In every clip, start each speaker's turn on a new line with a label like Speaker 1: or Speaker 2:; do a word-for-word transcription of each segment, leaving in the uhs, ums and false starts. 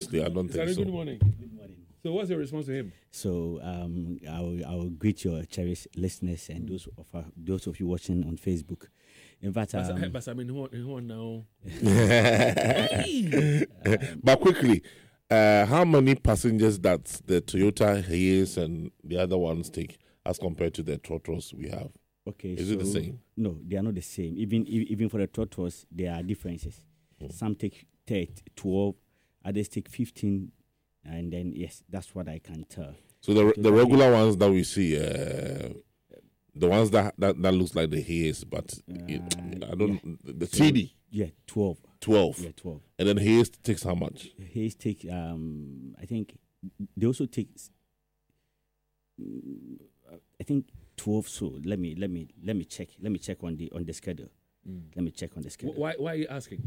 Speaker 1: Honestly, I don't
Speaker 2: It's
Speaker 1: think
Speaker 2: a
Speaker 1: so.
Speaker 2: good morning.
Speaker 3: Good morning.
Speaker 2: So, what's your response to him?
Speaker 3: So um, I will, I will greet your cherished listeners and those of our, those of you watching on Facebook. In fact,
Speaker 2: But
Speaker 3: um,
Speaker 2: but I mean, who, who now?
Speaker 1: But quickly, uh, how many passengers that the Toyota Hiace and the other ones take as compared to the Trotros we have?
Speaker 3: okay,
Speaker 1: Is
Speaker 3: so
Speaker 1: it the same?
Speaker 3: No, they are not the same. Even e- even for the Trotros, there are differences. Some take thirty, twelve, others take fifteen, and then yes, that's what I can tell.
Speaker 1: So the the regular ones that we see, uh, the ones that, that that looks like the Hiace, but it, I don't the T D
Speaker 3: Yeah, twelve.
Speaker 1: twelve,
Speaker 3: Yeah, twelve.
Speaker 1: and then Hiace takes how much?
Speaker 3: Hayes take um I think they also take mm, I think twelve. So let me let me let me check let me check on the on the schedule. Let me check on the schedule.
Speaker 2: Why, why are you asking?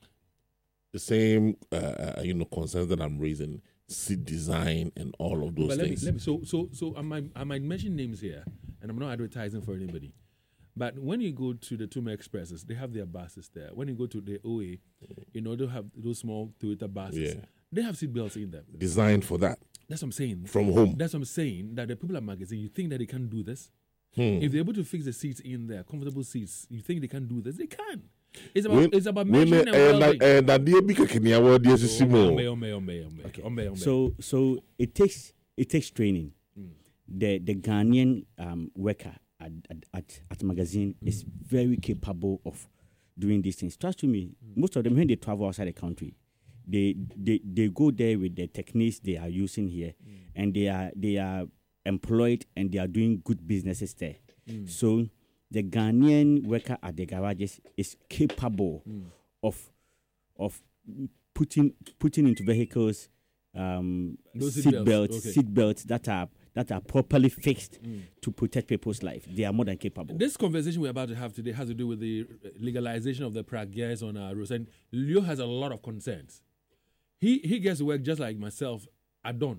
Speaker 1: The same, uh, you know, concerns that I'm raising, seat design and all of those
Speaker 2: But let me,
Speaker 1: things.
Speaker 2: let me, so, so, so I might, I might mention names here, and I'm not advertising for anybody. But when you go to the Tuma Expresses, they have their buses there. When you go to the O A, you know, they have those small Toyota buses.
Speaker 1: Yeah.
Speaker 2: They have seat belts in them.
Speaker 1: Designed for that
Speaker 2: That's what I'm saying.
Speaker 1: from home.
Speaker 2: That's what I'm saying. That the people at magazine, you think that they can do this?
Speaker 1: Hmm.
Speaker 2: If they're able to fix the seats in there, comfortable seats, you think they can do this? They can. It's about
Speaker 1: When-
Speaker 2: it's about
Speaker 1: when
Speaker 2: measuring and
Speaker 1: eh, na-
Speaker 2: welding.
Speaker 1: eh, na deɛ bi kɛkɛ ni awɔ deɛ sisi mu o.
Speaker 2: Ombe, ombe, ombe, ombe, ombe, ombe.
Speaker 3: So so it takes it takes training. The the Ghanaian um, worker at at, at, at magazine is very capable of doing these things. Trust to me, most of them when they travel outside the country, they they, they go there with the techniques they are using here, and they are they are employed and they are doing good businesses there. So the Ghanaian worker at the garages is capable of of putting putting into vehicles um,
Speaker 2: Those seat
Speaker 3: seat
Speaker 2: belts,
Speaker 3: belts,
Speaker 2: okay.
Speaker 3: seat belts that are that are properly fixed to protect people's life. They are more than capable.
Speaker 2: This conversation we're about to have today has to do with the legalization of the praguers on our roads, and Leo has a lot of concerns. He he gets to work just like myself at dawn,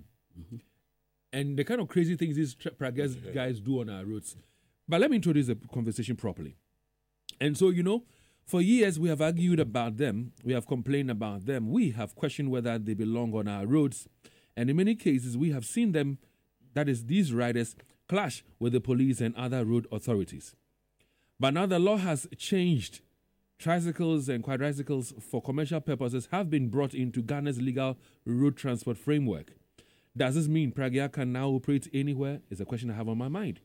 Speaker 2: and the kind of crazy things these tra- praguers guys do on our roads. But let me introduce the conversation properly. And so, you know, for years we have argued about them, we have complained about them, we have questioned whether they belong on our roads, and in many cases we have seen them, that is, these riders, clash with the police and other road authorities. But now the law has changed. Tricycles and quadricycles for commercial purposes have been brought into Ghana's legal road transport framework. Does this mean Pragia can now operate anywhere? Is a question I have on my mind.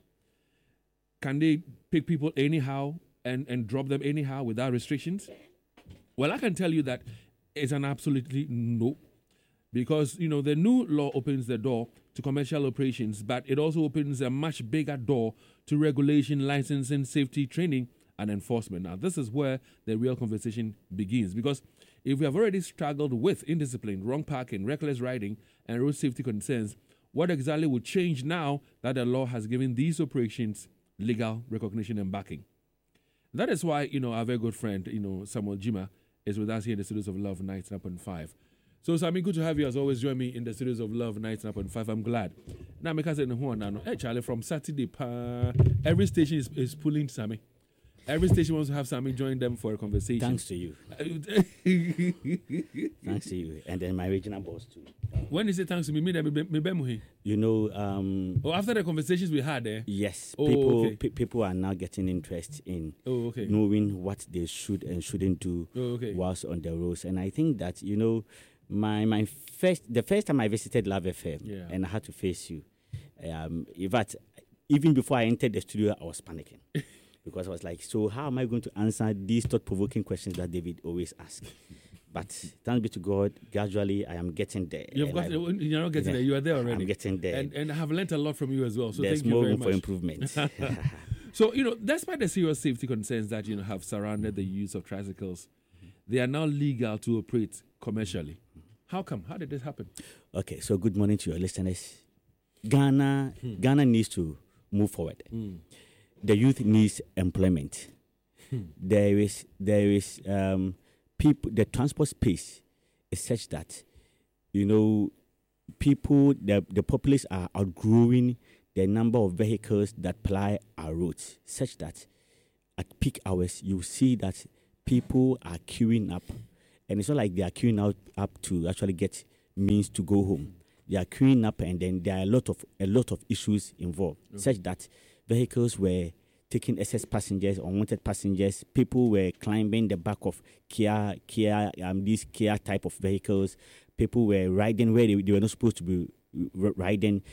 Speaker 2: Can they pick people anyhow and, and drop them anyhow without restrictions? Well, I can tell you that it's an absolutely no. Because, you know, the new law opens the door to commercial operations, but it also opens a much bigger door to regulation, licensing, safety, training, and enforcement. Now, this is where the real conversation begins. Because if we have already struggled with indiscipline, wrong parking, reckless riding, and road safety concerns, what exactly would change now that the law has given these operations legal recognition and backing? That is why, you know, our very good friend, you know, Samuel Jima is with us here in the studios of Love ninety-nine point five. So, Sammy, good to have you as always. Join me in the studios of Love ninety-nine point five. I'm glad. Now, because I know, hey, Charlie, from Saturday, pa, every station is, is pulling Sammy. Every station wants to have Sammy join them for a conversation.
Speaker 3: Thanks to you. Thanks to you. And then my regional boss too.
Speaker 2: When is it thanks to me? Me, me, me, me, me,
Speaker 3: You know, um,
Speaker 2: Oh, after the conversations we had there.
Speaker 3: yes,
Speaker 2: Oh,
Speaker 3: people
Speaker 2: okay.
Speaker 3: pe- people are now getting interest in
Speaker 2: Oh, okay.
Speaker 3: knowing what they should and shouldn't do
Speaker 2: Oh, okay.
Speaker 3: whilst on the roads. And I think that, you know, my my first the first time I visited Love F M
Speaker 2: Yeah.
Speaker 3: and I had to face you, um, in fact, even before I entered the studio, I was panicking. Because I was like, so how am I going to answer these thought-provoking questions that David always asks? But thanks be to God, gradually I am getting there.
Speaker 2: You've
Speaker 3: And
Speaker 2: got,
Speaker 3: I-
Speaker 2: you're not getting
Speaker 3: yeah,
Speaker 2: there. You are there already.
Speaker 3: I'm getting there.
Speaker 2: And, and I have learned a lot from you as well. So
Speaker 3: There's
Speaker 2: thank you
Speaker 3: more
Speaker 2: very
Speaker 3: room
Speaker 2: much.
Speaker 3: for improvement.
Speaker 2: So, you know, despite the serious safety concerns that, you know, have surrounded the use of tricycles, they are now legal to operate commercially. How come? How did this happen?
Speaker 3: Okay, so good morning to your listeners. Ghana, Ghana needs to move forward. The youth needs employment. There is, there is, um, people. The transport space is such that, you know, people, the the populace are outgrowing the number of vehicles that ply our roads, such that at peak hours you see that people are queuing up, and it's not like they are queuing out up to actually get means to go home. They are queuing up, and then there are a lot of a lot of issues involved, okay. such that vehicles were taking excess passengers, unwanted passengers. People were climbing the back of Kia, Kia, um, these Kia type of vehicles. People were riding where they, they were not supposed to be r- riding.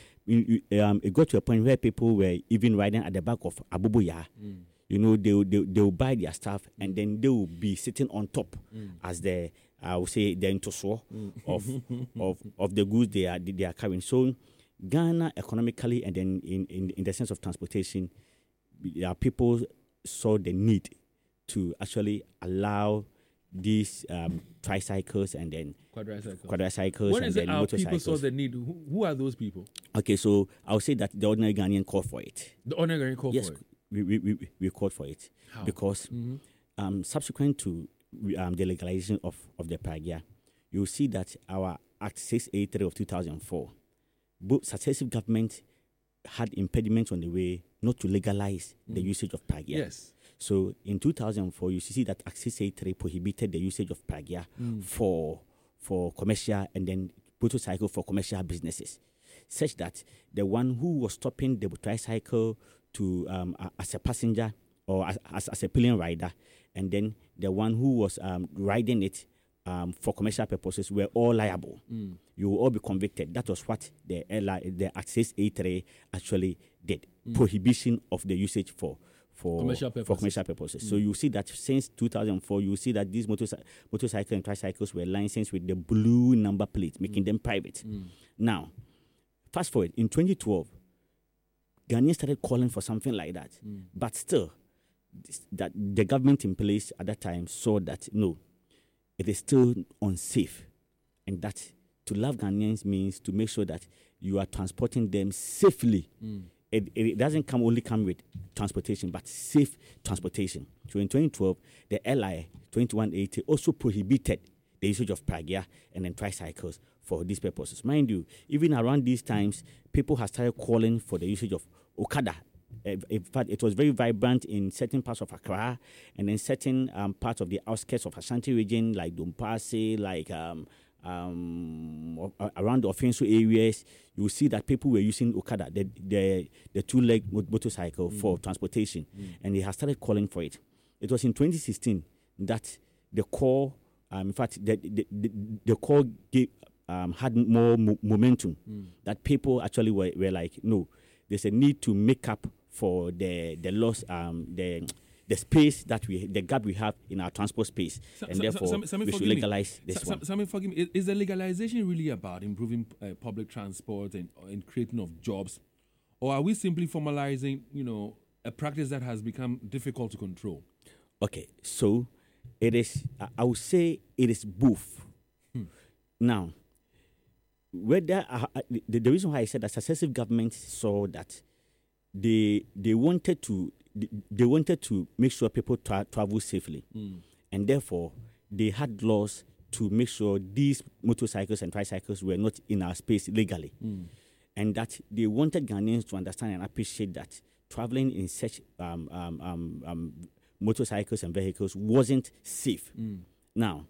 Speaker 3: Um, it got to a point where people were even riding at the back of Abubuya. Mm. You know, they they they will buy their stuff, and then they will be sitting on top mm. as the I would say the entoso mm. of of of the goods they are they are carrying. So Ghana economically, and then in, in, in the sense of transportation, uh, people saw the need to actually allow these um, tricycles and then
Speaker 2: quadricycles,
Speaker 3: quadricycles
Speaker 2: when
Speaker 3: and
Speaker 2: is
Speaker 3: then
Speaker 2: it our
Speaker 3: motorcycles.
Speaker 2: People saw the need. Who, who are those people?
Speaker 3: Okay, so I would say that the ordinary Ghanaian called for it.
Speaker 2: The ordinary Ghanaian called
Speaker 3: yes,
Speaker 2: for it.
Speaker 3: we we we, we called for it.
Speaker 2: How?
Speaker 3: Because
Speaker 2: mm-hmm.
Speaker 3: um, subsequent to um, the legalization of of the pragia, you will see that our Act six eighty-three of two thousand four, both successive governments had impediments on the way not to legalize mm. the usage of pragia.
Speaker 2: Yes.
Speaker 3: So in two thousand four, you see that Act six eighty-three prohibited the usage of pragia mm. for for commercial and then motorcycle for commercial businesses, such that the one who was stopping the tricycle to um, uh, as a passenger or as, as as a pillion rider, and then the one who was um, riding it um, for commercial purposes were all liable. Mm. You will all be convicted. That was what the the Act six eighty-three actually did. Mm. Prohibition of the usage for for
Speaker 2: commercial purposes.
Speaker 3: For commercial purposes. Mm. So you see that since two thousand four, you see that these motorcy- motorcycles and tricycles were licensed with the blue number plate, making mm. them private. Mm. Now, fast forward, in twenty twelve, Ghanaians started calling for something like that. Mm. But still, this, that the government in place at that time saw that, no, it is still unsafe. And that to love Ghanaians means to make sure that you are transporting them safely. Mm. It, it doesn't come only come with transportation, but safe transportation. So in twenty twelve, the L I twenty-one eighty also prohibited the usage of pragia and then tricycles for these purposes. Mind you, even around these times, people have started calling for the usage of Okada. In fact, it was very vibrant in certain parts of Accra and then certain um, parts of the outskirts of Ashanti region, like Dumpase, like um, um, around the Offenso areas. You will see that people were using Okada, the the, the two-leg motorcycle, mm. for transportation, mm. and they have started calling for it. It was in twenty sixteen that the call, um, in fact, the the, the, the call gave, um, had more mo- momentum, mm. that people actually were, were like, no, there's a need to make up for the the loss, um, the the space that we, the gap we have in our transport space,
Speaker 2: so,
Speaker 3: and
Speaker 2: so,
Speaker 3: therefore
Speaker 2: so, so,
Speaker 3: we should legalize
Speaker 2: me.
Speaker 3: this
Speaker 2: so,
Speaker 3: one.
Speaker 2: Sammy, forgive me. Is the legalization really about improving uh, public transport and, and creating of jobs, or are we simply formalizing, you know, a practice that has become difficult to control?
Speaker 3: Okay, so it is. I would say it is both. Hmm. Now, whether uh, the, the reason why I said that successive governments saw that they they wanted to. They wanted to make sure people tra- travel safely, mm. and therefore they had laws to make sure these motorcycles and tricycles were not in our space legally, mm. and that they wanted Ghanaians to understand and appreciate that traveling in such um, um, um, um, motorcycles and vehicles wasn't safe. Mm. Now,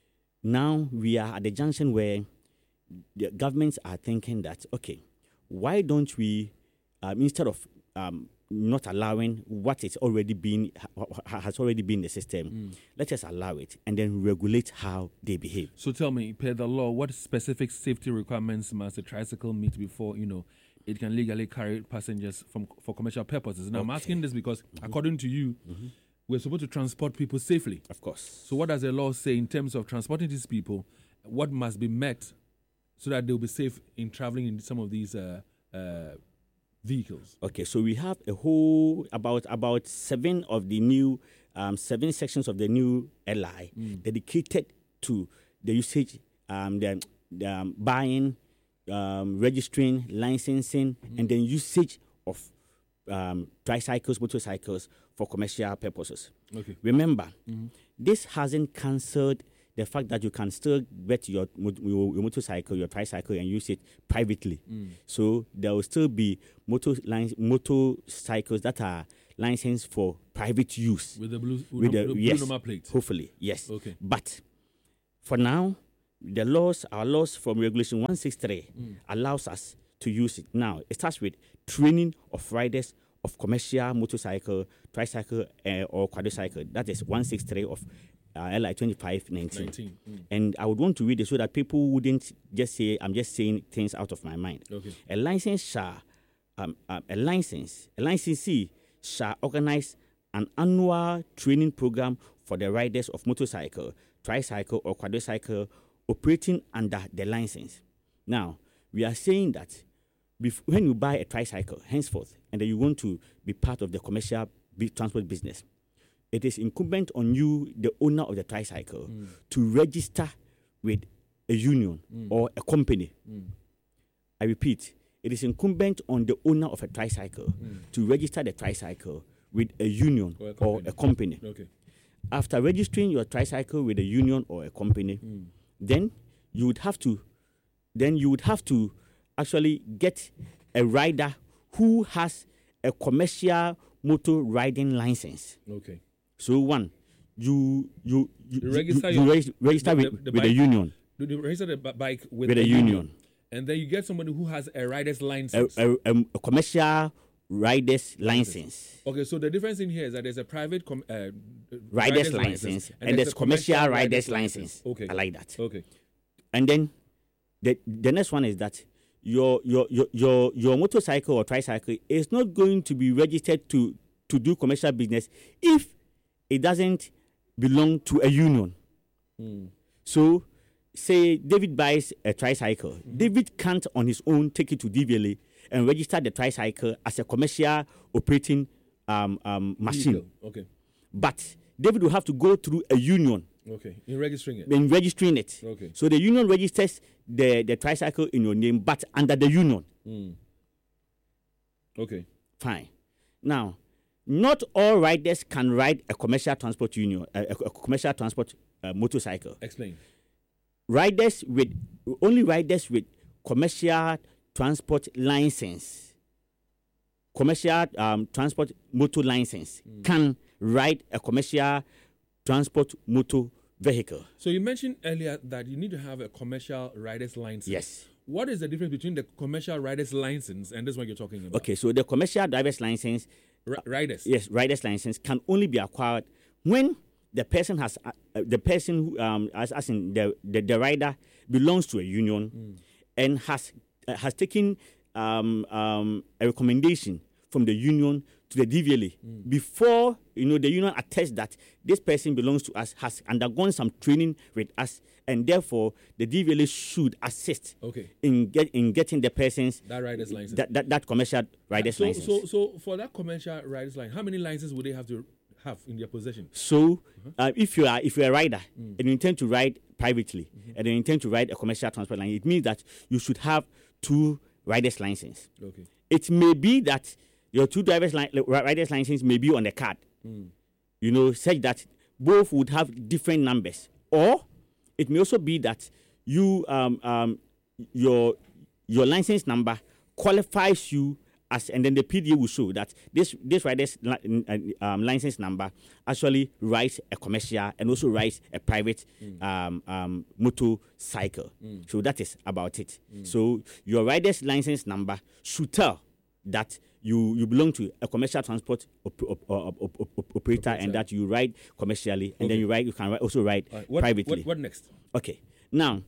Speaker 3: now we are at the junction where the governments are thinking that, okay, why don't we, um, instead of um, not allowing what is already been ha, has already been in the system, mm. let us allow it and then regulate how they behave.
Speaker 2: So tell me, per the law, what specific safety requirements must a tricycle meet before, you know, it can legally carry passengers from for commercial purposes? And okay. I'm asking this because, mm-hmm. according to you, mm-hmm. we're supposed to transport people safely.
Speaker 3: Of course.
Speaker 2: So what does the law say in terms of transporting these people? What must be met so that they'll be safe in traveling in some of these uh, uh, vehicles?
Speaker 3: Okay, so we have a whole about about seven of the new um, seven sections of the new L I mm. dedicated to the usage, um, the, the um, buying, um, registering, licensing, mm. and then usage of um, tricycles, motorcycles for commercial purposes.
Speaker 2: Okay.
Speaker 3: Remember,
Speaker 2: mm-hmm.
Speaker 3: this hasn't cancelled the fact that you can still get your, your, your motorcycle, your tricycle, and use it privately. Mm. So there will still be motor lines, motorcycles that are licensed for private use
Speaker 2: with the blue,
Speaker 3: with
Speaker 2: the,
Speaker 3: the,
Speaker 2: blue
Speaker 3: yes,
Speaker 2: number plate.
Speaker 3: Hopefully, yes.
Speaker 2: Okay.
Speaker 3: But for now, the laws, our laws from Regulation one sixty-three mm. allows us to use it. Now, it starts with training of riders of commercial motorcycle, tricycle, uh, or quadricycle. That is one sixty-three of uh, L I twenty-five nineteen. Mm. And I would want to read it so that people wouldn't just say, I'm just saying things out of my mind.
Speaker 2: Okay.
Speaker 3: A license shall, um, uh, a license, a licensee shall organize an annual training program for the riders of motorcycle, tricycle, or quadricycle operating under the license. Now, we are saying that bef- when you buy a tricycle, henceforth, and then you want to be part of the commercial b- transport business, it is incumbent on you, the owner of the tricycle, mm. to register with a union mm. or a company. Mm. I repeat, it is incumbent on the owner of a tricycle mm. to register the tricycle with a union or a company. Or a company.
Speaker 2: Okay.
Speaker 3: After registering your tricycle with a union or a company, mm. then you would have to, then you would have to actually get a rider who has a commercial motor riding license.
Speaker 2: Okay.
Speaker 3: So one, you you you,
Speaker 2: you register,
Speaker 3: you, you register, register
Speaker 2: the,
Speaker 3: with,
Speaker 2: the, the
Speaker 3: with
Speaker 2: bike,
Speaker 3: a union.
Speaker 2: You register the bike with,
Speaker 3: with a, a union. union,
Speaker 2: and then you get somebody who has a rider's license.
Speaker 3: A, a, a, a commercial rider's license.
Speaker 2: Okay, so the difference in here is that there's a private com- uh,
Speaker 3: rider's, rider's license, license and, and there's, there's commercial, commercial rider's license. license.
Speaker 2: Okay,
Speaker 3: I like that.
Speaker 2: Okay,
Speaker 3: and then the the next one is that your your your your, your motorcycle or tricycle is not going to be registered to to do commercial business if it doesn't belong to a union. Mm. So, say David buys a tricycle. Mm-hmm. David can't on his own take it to D V L A and register the tricycle as a commercial operating um, um, machine.
Speaker 2: Vehicle. Okay.
Speaker 3: But David will have to go through a union.
Speaker 2: Okay. In registering it.
Speaker 3: In registering it.
Speaker 2: Okay.
Speaker 3: So the union registers the, the tricycle in your name, but under the union.
Speaker 2: Mm. Okay.
Speaker 3: Fine. Now, not all riders can ride a commercial transport union, a, a, a commercial transport uh, motorcycle.
Speaker 2: Explain.
Speaker 3: Riders with only riders with commercial transport license, commercial um, transport motor license mm. can ride a commercial transport motor vehicle.
Speaker 2: So you mentioned earlier that you need to have a commercial rider's license.
Speaker 3: Yes.
Speaker 2: What is the difference between the commercial rider's license and this one you're talking about?
Speaker 3: Okay, so the commercial driver's license,
Speaker 2: R- riders.
Speaker 3: Yes, rider's license can only be acquired when the person has uh, the person who, um, as, as in the, the the rider belongs to a union mm. and has uh, has taken um, um, a recommendation from the union to the D V L A mm. before you know the union attests that this person belongs to us, has undergone some training with us, and therefore the D V L A should assist
Speaker 2: okay.
Speaker 3: in get in getting the person's
Speaker 2: that rider's license,
Speaker 3: that that, that commercial rider's
Speaker 2: so,
Speaker 3: license.
Speaker 2: So so for that commercial rider's license, how many licenses would they have to have in their possession?
Speaker 3: So uh-huh. uh, if you are if you're a rider mm. and you intend to ride privately mm-hmm. and you intend to ride a commercial transport line, it means that you should have two rider's license.
Speaker 2: Okay.
Speaker 3: It may be that your two driver's li- rider's license may be on the card, mm. you know, such that both would have different numbers. Or it may also be that you um, um, your your license number qualifies you as, and then the P D A will show that this this rider's li- um, license number actually rides a commercial and also rides a private mm. um, um, motorcycle. Mm. So that is about it. Mm. So your rider's license number should tell that you you belong to a commercial transport op- op- op- op- op- operator, and that you ride commercially, and okay. then you ride you can ride, also ride
Speaker 2: right. what,
Speaker 3: privately.
Speaker 2: What, what next?
Speaker 3: Okay. Now,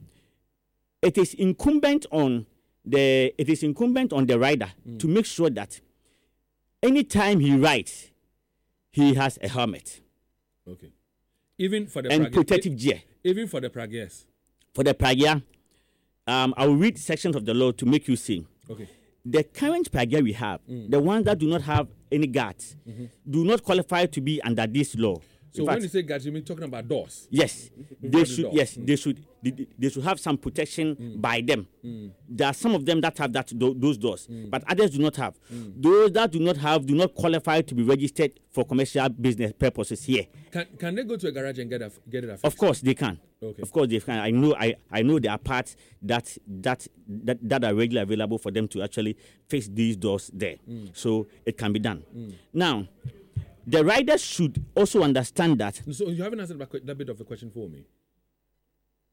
Speaker 3: it is incumbent on the it is incumbent on the rider mm. to make sure that anytime he rides, he has a helmet.
Speaker 2: Okay. Even for the
Speaker 3: and
Speaker 2: prag-
Speaker 3: protective gear.
Speaker 2: Even for the pragias.
Speaker 3: For the pragia, um, I will read sections of the law to make you see.
Speaker 2: Okay.
Speaker 3: The current pragia we have, mm. the ones that do not have any guards, mm-hmm. do not qualify to be under this law.
Speaker 2: So when you say guards, you mean talking about doors?
Speaker 3: Yes, they should. Door. Yes, mm. they should. They, they should have some protection mm. by them. Mm. There are some of them that have that those doors, mm. but others do not have. Mm. Those that do not have do not qualify to be registered for commercial business purposes here.
Speaker 2: Can Can they go to a garage and get a, get it affixed?
Speaker 3: Of course they can.
Speaker 2: Okay.
Speaker 3: Of course they can. I know. I, I know there are parts that that that that are regularly available for them to actually fix these doors there. Mm. So it can be done. Mm. Now, the riders should also understand that.
Speaker 2: So you haven't answered that bit of the question for me.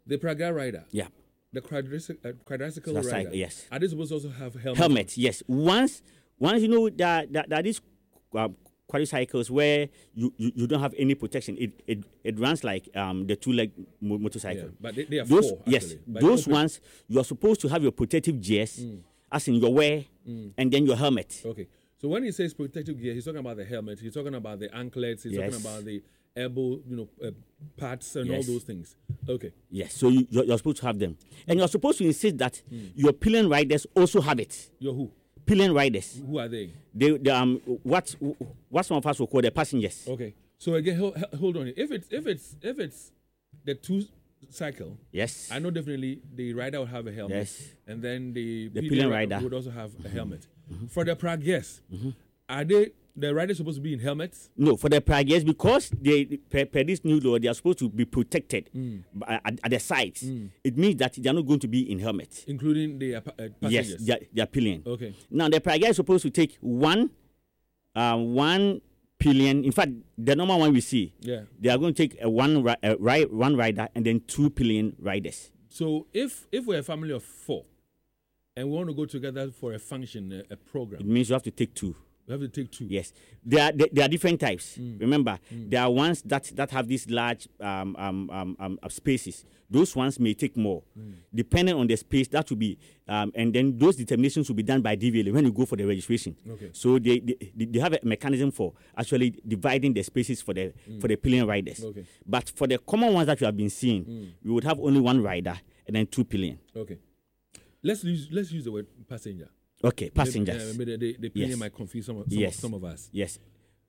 Speaker 2: The Praga rider.
Speaker 3: Yeah.
Speaker 2: The quadricycle, uh, quadricycle
Speaker 3: That's
Speaker 2: rider.
Speaker 3: right, yes.
Speaker 2: Are they supposed to also have helmets?
Speaker 3: Helmet, yes. Once, once you know that that, that is uh, quadricycles where you, you, you don't have any protection. It it, it runs like um the two leg mo- motorcycle.
Speaker 2: Yeah, but they, they are
Speaker 3: Those
Speaker 2: four.
Speaker 3: yes,
Speaker 2: Actually. But
Speaker 3: those
Speaker 2: okay.
Speaker 3: ones you are supposed to have your protective gears,
Speaker 2: Mm.
Speaker 3: as in your wear, and then your helmet.
Speaker 2: Okay. So when he says protective gear, he's talking about the helmet. He's talking about the anklets. He's
Speaker 3: Yes.
Speaker 2: talking about the elbow, you know, uh, pads and
Speaker 3: Yes.
Speaker 2: all those things. Okay.
Speaker 3: Yes, so you, you're, you're supposed to have them, and you're supposed to insist that your pillion riders also have it.
Speaker 2: Your who?
Speaker 3: Pillion riders.
Speaker 2: Who are they?
Speaker 3: They, they um what what some of us will call the passengers.
Speaker 2: Okay. So again, hold, hold on. If it's if it's if it's the two cycle,
Speaker 3: Yes.
Speaker 2: I know definitely the rider will have a helmet.
Speaker 3: Yes.
Speaker 2: And then the,
Speaker 3: The
Speaker 2: pillion
Speaker 3: pillion
Speaker 2: rider
Speaker 3: rider.
Speaker 2: would also have a helmet. For the Prague, yes. Are they the riders supposed to be in helmets?
Speaker 3: No, for the Praguers, because they per, per this new law, they are supposed to be protected by, at, at the sides. It means that they are not going to be in helmets.
Speaker 2: Including the uh, pa- uh,
Speaker 3: Yes,
Speaker 2: passengers?
Speaker 3: they are, they are pillion.
Speaker 2: Okay.
Speaker 3: Now the Praguer is supposed to take one, uh, one pillion. In fact, the normal one we see,
Speaker 2: Yeah.
Speaker 3: they are going to take a one ri- a ri- one rider and then two pillion riders.
Speaker 2: So if if we're a family of four and we want to go together for a function, a, a
Speaker 3: It
Speaker 2: program,
Speaker 3: means you have to take two.
Speaker 2: we have to take two.
Speaker 3: Yes, there are there, there are different types.
Speaker 2: Mm.
Speaker 3: Remember, there are ones that that have these large um, um, um, um, uh, spaces. Those ones may take more,
Speaker 2: Mm.
Speaker 3: depending on the space. That will be, um, and then those determinations will be done by D V L A when you go for the registration.
Speaker 2: Okay.
Speaker 3: So they, they they have a mechanism for actually dividing the spaces for the for the pillion riders.
Speaker 2: Okay.
Speaker 3: But for the common ones that you have been seeing, we would have only one rider and then two pillion.
Speaker 2: Okay. Let's use let's use the word passenger.
Speaker 3: Okay, passengers.
Speaker 2: Maybe, uh, maybe the, the pillion
Speaker 3: Yes.
Speaker 2: might confuse some of, some,
Speaker 3: Yes.
Speaker 2: of, some of us.
Speaker 3: Yes.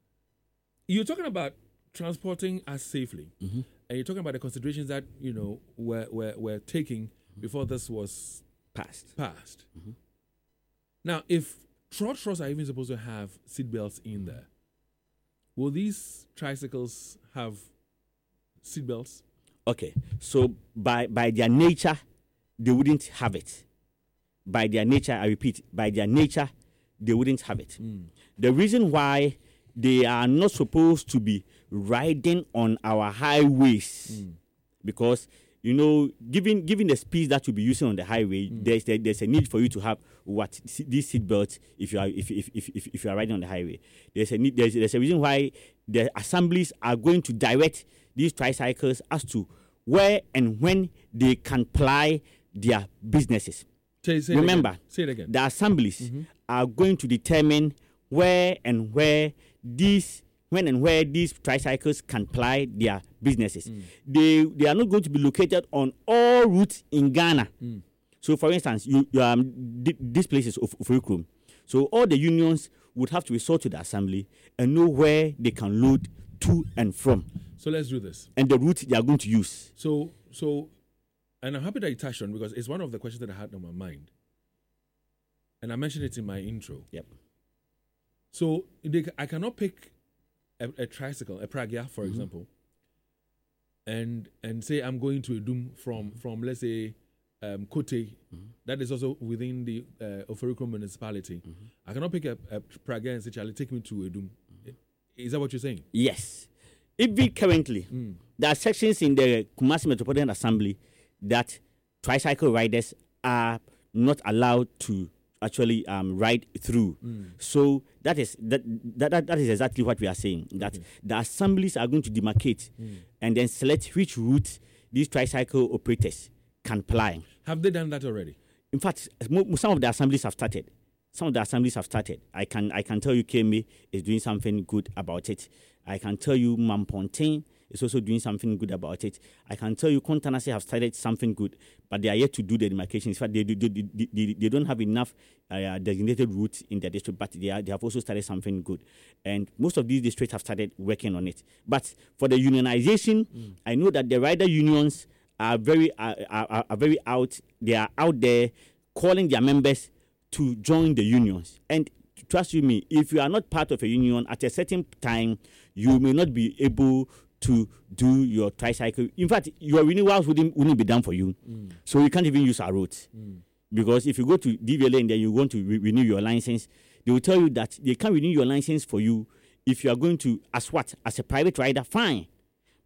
Speaker 2: You're talking about transporting us safely,
Speaker 3: Mm-hmm.
Speaker 2: and you're talking about the considerations that you know were were, were taking before this was
Speaker 3: Passed.
Speaker 2: passed.
Speaker 3: Mm-hmm.
Speaker 2: Now, if trotros are even supposed to have seatbelts in there, will these tricycles have seatbelts?
Speaker 3: Okay, so by by their nature, they wouldn't have it. By their nature, I repeat, by their nature, they wouldn't have it. The reason why they are not supposed to be riding on our highways, because you know, given given the speed that you'll be using on the highway, there's a, there's a need for you to have what se- these seatbelts if you are if if, if if if you are riding on the highway. There's a need, there's there's a reason why the assemblies are going to direct these tricycles as to where and when they can ply their businesses.
Speaker 2: Say, say it
Speaker 3: Remember,
Speaker 2: again. Say it again.
Speaker 3: the assemblies are going to determine where and where these when and where these tricycles can ply their businesses. They they are not going to be located on all routes in Ghana. So, for instance, you, you um th- this place is of Ofurukum. So all the unions would have to resort to the assembly and know where they can load to and from,
Speaker 2: So let's do this.
Speaker 3: and the route they are going to use.
Speaker 2: So, so, and I'm happy that you touched on because it's one of the questions that I had on my mind, and I mentioned it in my intro.
Speaker 3: Yep.
Speaker 2: So they, I cannot pick a, a tricycle, a Pragya, for example, and and say I'm going to Edum from from let's say um, Kote, that is also within the uh, Ofurukum municipality. I cannot pick a, a Pragya and say, "Charlie, take me to Edum." Is that what you're saying?
Speaker 3: Yes. Even currently, there are sections in the Kumasi Metropolitan Assembly that tricycle riders are not allowed to actually um, ride through. So that is that, that that that is exactly what we are saying. That the assemblies are going to demarcate and then select which route these tricycle operators can ply.
Speaker 2: Have they done that already?
Speaker 3: In fact, mo- some of the assemblies have started. Some of the assemblies have started. I can I can tell you K M A is doing something good about it. I can tell you Mampontain is also doing something good about it. I can tell you Kontanase have started something good, but they are yet to do the demarcation. In fact, they, they, they, they, they don't have enough uh, designated routes in their district, but they, are, they have also started something good. And most of these districts have started working on it. But for the unionization, mm. I know that the rider unions are very are, are, are very out. They are out there calling their members to join the unions. And trust you me, if you are not part of a union, at a certain time, you may not be able to do your tricycle. In fact, your renewals wouldn't, wouldn't be done for you. Mm. So you can't even use our roads. Mm. Because if you go to D V L A and then you want to re- renew your license, they will tell you that they can't renew your license for you if you are going to, as what? As a private rider, fine.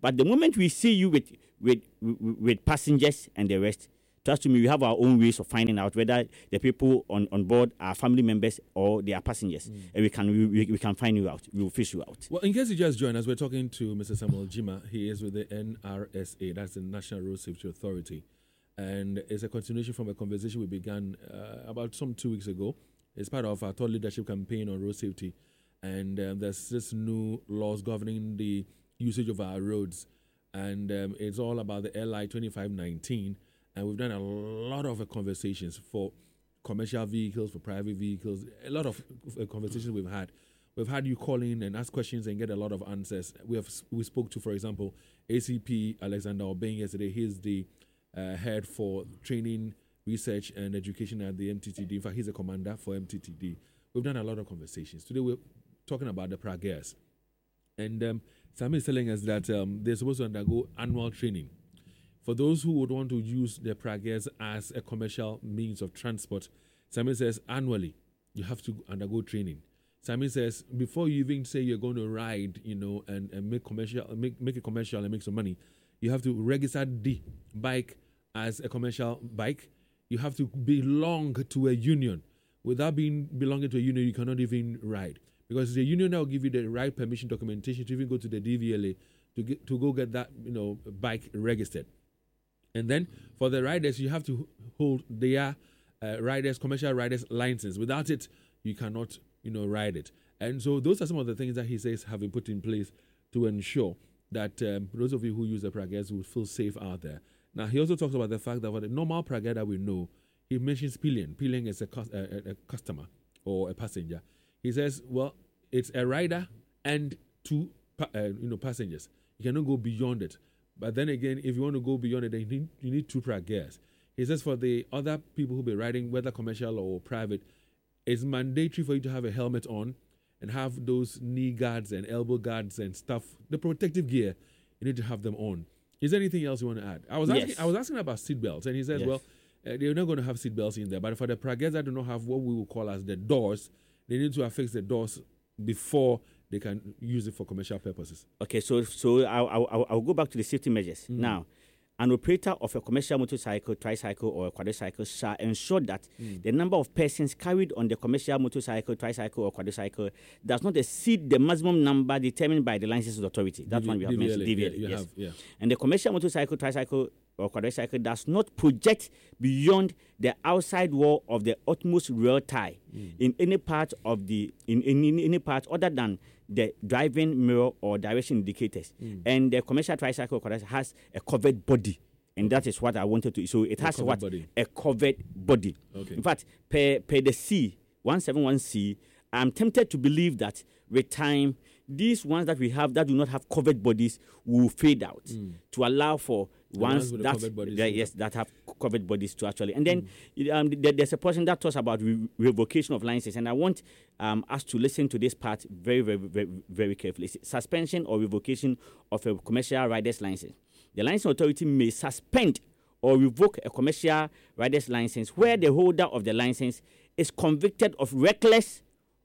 Speaker 3: But the moment we see you with with with, with passengers and the rest, trust me, we have our own ways of finding out whether the people on, on board are family members or they are passengers, mm. and we can we, we can find you out. We will fish you out.
Speaker 2: Well, in case you just joined us, we're talking to Mister Samuel Gyimah. He is with the N R S A, that's the National Road Safety Authority, and it's a continuation from a conversation we began uh, about some two weeks ago. It's part of our thought leadership campaign on road safety, and um, there's this new laws governing the usage of our roads, and um, it's all about the L I twenty-five nineteen, and we've done a lot of uh, conversations for commercial vehicles, for private vehicles, a lot of uh, conversations we've had. We've had you call in and ask questions and get a lot of answers. We have we spoke to, for example, A C P Alexander Obeng yesterday. He's the uh, head for training, research and education at the M T T D. In fact, he's a commander for M T T D. We've done a lot of conversations. Today we're talking about the Praguers. And um, Sammy is telling us that um, they're supposed to undergo annual training. For those who would want to use the Praguers as a commercial means of transport, Sammy says annually you have to undergo training. Sammy says before you even say you're going to ride, you know, and, and make commercial, make, make it commercial and make some money, you have to register the bike as a commercial bike. You have to belong to a union. Without being belonging to a union, you cannot even ride, because it's a union that will give you the right permission documentation to even go to the D V L A to get, to go get that, you know, bike registered. And then for the riders, you have to hold their uh, riders, commercial riders license. Without it, you cannot, you know, ride it. And so those are some of the things that he says have been put in place to ensure that um, those of you who use the Praguers will feel safe out there. Now, he also talks about the fact that for the normal Praguer that we know, he mentions pillion. Pillion is a, a, a customer or a passenger. He says, well, it's a rider and two uh, you know, passengers. You cannot go beyond it. But then again, if you want to go beyond it, then you need, you need two Praguers. He says for the other people who be riding, whether commercial or private, it's mandatory for you to have a helmet on and have those knee guards and elbow guards and stuff, the protective gear, you need to have them on. Is there anything else you want to add? I was asking,
Speaker 3: yes.
Speaker 2: I was asking about seatbelts, and he says,
Speaker 3: yes.
Speaker 2: well, uh, they're not going to have seatbelts in there, but for the Praguers that do not have what we will call as the doors, they need to affix the doors before they can use it for commercial purposes.
Speaker 3: Okay, so so I'll, I'll, I'll go back to the safety measures. Mm. Now, an operator of a commercial motorcycle, tricycle, or a quadricycle shall ensure that mm. the number of persons carried on the commercial motorcycle, tricycle, or quadricycle does not exceed the maximum number determined by the licensing authority. That's one we have
Speaker 2: D V L A,
Speaker 3: mentioned. D V L A,
Speaker 2: yeah,
Speaker 3: yes.
Speaker 2: Have, yeah.
Speaker 3: And the commercial motorcycle, tricycle, or quadricycle does not project beyond the outside wall of the utmost rear tie mm. in any part of the in, in, in any part other than the driving mirror or direction indicators. Mm. And the commercial tricycle has a covered body. And that is what I wanted to. So it has what? Body. A covered body. Okay. In fact, per, per the C, one seventy-one C, I'm tempted to believe that with time, these ones that we have that do not have covered bodies will fade out mm. to allow for the ones that, the, yes, that have covered bodies to actually. And then mm. um, there's a portion that talks about re- revocation of licenses. And I want um, us to listen to this part very, very, very, very carefully. Suspension or revocation of a commercial rider's license. The licensing authority may suspend or revoke a commercial rider's license where the holder of the license is convicted of reckless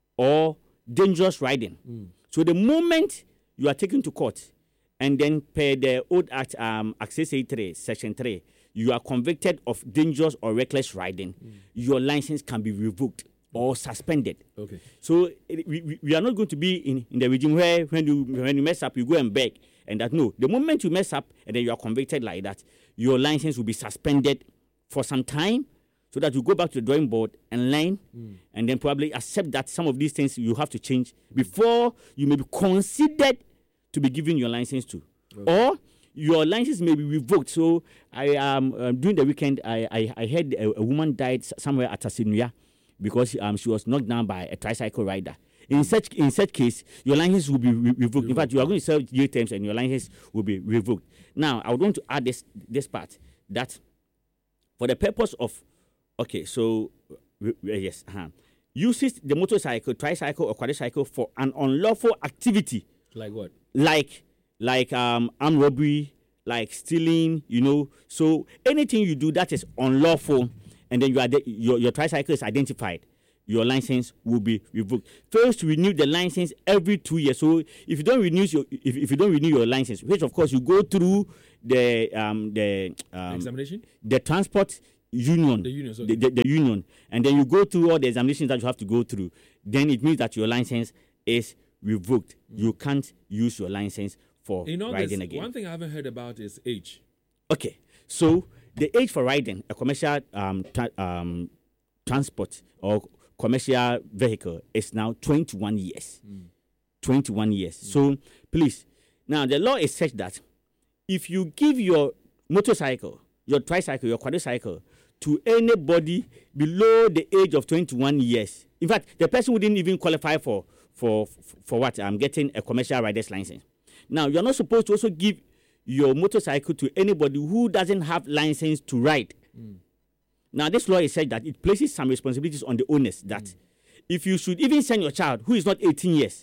Speaker 3: or dangerous riding. Mm. So the moment you are taken to court and then per the old act, um, Access eighty-three, Section three, you are convicted of dangerous or reckless riding, mm. your license can be revoked or suspended. Okay. So it, we, we are not going to be in, in the regime where when you when you mess up, you go and beg. And that, no, the moment you mess up and then you are convicted like that, your license will be suspended for some time so that you go back to the drawing board and learn mm. and then probably accept that some of these things you have to change before you may be considered to be given your license to. Okay. Or your license may be revoked. So I um, um during the weekend, I I, I heard a, a woman died somewhere at Asinuya because um, she was knocked down by a tricycle rider. In such in such case, your license will be re- revoked. In fact, you are going to serve jail terms and your license will be revoked. Now, I would want to add this this part that for the purpose of, okay, so, uh, yes, uh-huh, uses the motorcycle, tricycle, or quadricycle for an unlawful activity.
Speaker 2: Like what?
Speaker 3: Like, like um, armed robbery, like stealing, you know. So anything you do that is unlawful, and then you are de- your, your tricycle is identified, your license will be revoked. First, renew the license every two years. So if you don't renew your if, if you don't renew your license, which of course you go through the um the um,
Speaker 2: examination,
Speaker 3: the transport union,
Speaker 2: the union,
Speaker 3: the, the, the union, and then you go through all the examinations that you have to go through. Then it means that your license is revoked. Mm. You can't use your license for
Speaker 2: you know,
Speaker 3: riding again.
Speaker 2: One thing I haven't heard about is age.
Speaker 3: Okay, so the age for riding a commercial um, tra- um transport or commercial vehicle is now twenty-one years. Mm. twenty-one years. Mm. So please, now the law is such that if you give your motorcycle, your tricycle, your quadricycle to anybody below the age of twenty-one years, in fact, the person wouldn't even qualify for for for what I'm getting a commercial rider's license. Now you're not supposed to also give your motorcycle to anybody who doesn't have license to ride. Mm. Now, this law is said that it places some responsibilities on the owners that mm. if you should even send your child who is not eighteen years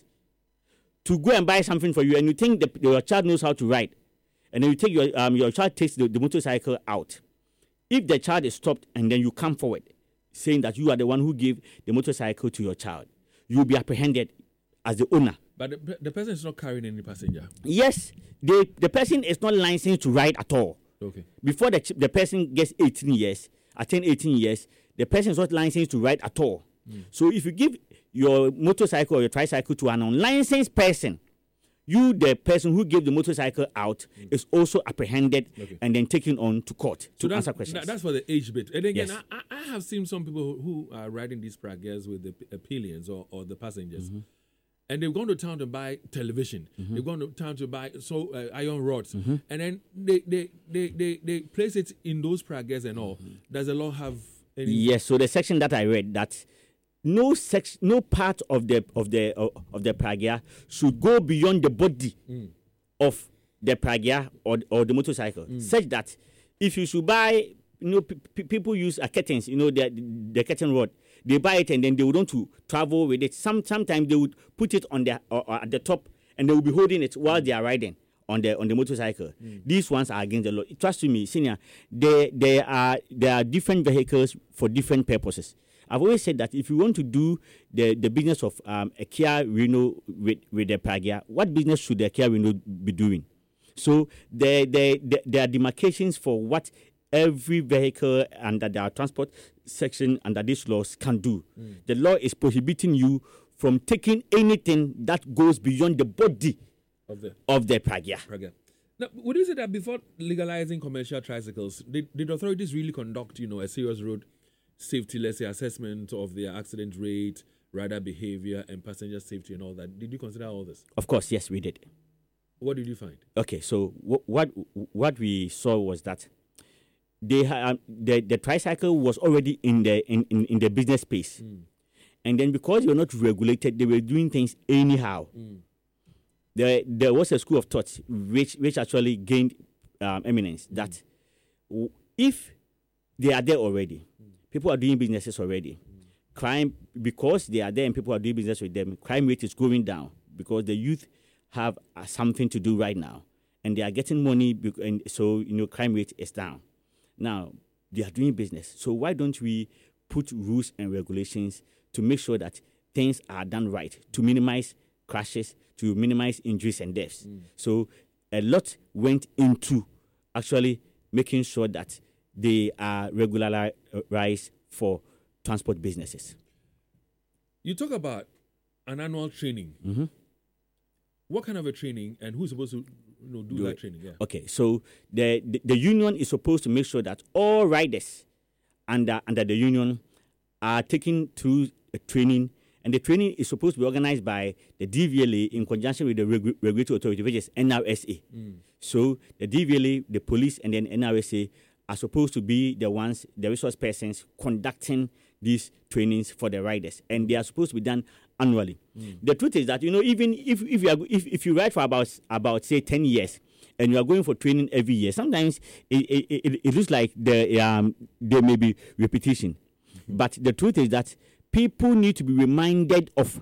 Speaker 3: to go and buy something for you and you think the, your child knows how to ride, and then you take your um, your child takes the, the motorcycle out, if the child is stopped and then you come forward saying that you are the one who gave the motorcycle to your child, you will be apprehended as the owner.
Speaker 2: But the, the person is not carrying any passenger.
Speaker 3: Yes, the, the person is not licensed to ride at all.
Speaker 2: Okay. Before
Speaker 3: the the person gets eighteen years, attain eighteen years, the person is not licensed to ride at all. Mm. So if you give your motorcycle or your tricycle to an unlicensed person, you, the person who gave the motorcycle out, mm. is also apprehended okay. and then taken on to court
Speaker 2: so
Speaker 3: to answer questions.
Speaker 2: That, that's for the age bit. And again,
Speaker 3: yes.
Speaker 2: I, I have seen some people who are riding these pragas with the uh, pillions or, or the passengers. Mm-hmm. And they've gone to town to buy television. Mm-hmm. They've gone to town to buy so uh, iron rods. Mm-hmm. And then they, they, they, they, they place it in those pragas and all. Mm-hmm. Does the law have any?
Speaker 3: Yes, so the section that I read, that no sex, no part of the of the uh, of the praga should go beyond the body mm. of the praga or, or the motorcycle, mm. such that if you should buy, you know, p- p- people use uh, curtains, you know, the, the curtain rod. They buy it and then they would want to travel with it. Some sometimes they would put it on the uh, uh, at the top and they will be holding it while they are riding on the on the motorcycle. Mm. These ones are against the law. Trust me, senior. There there are there are different vehicles for different purposes. I've always said that if you want to do the, the business of um, a Kia Reno with with the Pragia, what business should the Kia Reno be doing? So there there there are demarcations for what every vehicle under the transport section under these laws can do. Mm. The law is prohibiting you from taking anything that goes beyond the body
Speaker 2: of the
Speaker 3: of the pragia.
Speaker 2: pragia. Now, would you say that before legalizing commercial tricycles, did, did authorities really conduct, you know, a serious road safety, let's say, assessment of their accident rate, rider behavior, and passenger safety and all that? Did you consider all this?
Speaker 3: Of course, yes, we did.
Speaker 2: What did you find?
Speaker 3: Okay, so w- what what we saw was that they ha- um, the the tricycle was already in the in, in, in the business space, mm. and then because they were not regulated, they were doing things anyhow. Mm. There there was a school of thought which which actually gained um, eminence mm. that w- if they are there already, mm. people are doing businesses already. Mm. Crime, because they are there and people are doing business with them, crime rate is going down because the youth have uh, something to do right now, and they are getting money, bec- and so you know crime rate is down. Now they are doing business, so why don't we put rules and regulations to make sure that things are done right, to minimize crashes, to minimize injuries and deaths? Mm. So a lot went into actually making sure that they are regularized for transport businesses.
Speaker 2: You talk about an annual training.
Speaker 3: Mm-hmm.
Speaker 2: What kind of a training, and who's supposed to you know, do, do that it. training? Yeah.
Speaker 3: Okay, so the, the the union is supposed to make sure that all riders under under the union are taken through a training, and the training is supposed to be organized by the D V L A in conjunction with the regu- regulatory authority, which is N R S A. Mm. So the D V L A, the police, and then N R S A are supposed to be the ones, the resource persons conducting these trainings for the riders, and they are supposed to be done annually. Mm. The truth is that, you know, even if if you are if, if you ride for about about say ten years and you are going for training every year, sometimes it it, it, it looks like the um there may be repetition. Mm-hmm. But the truth is that people need to be reminded of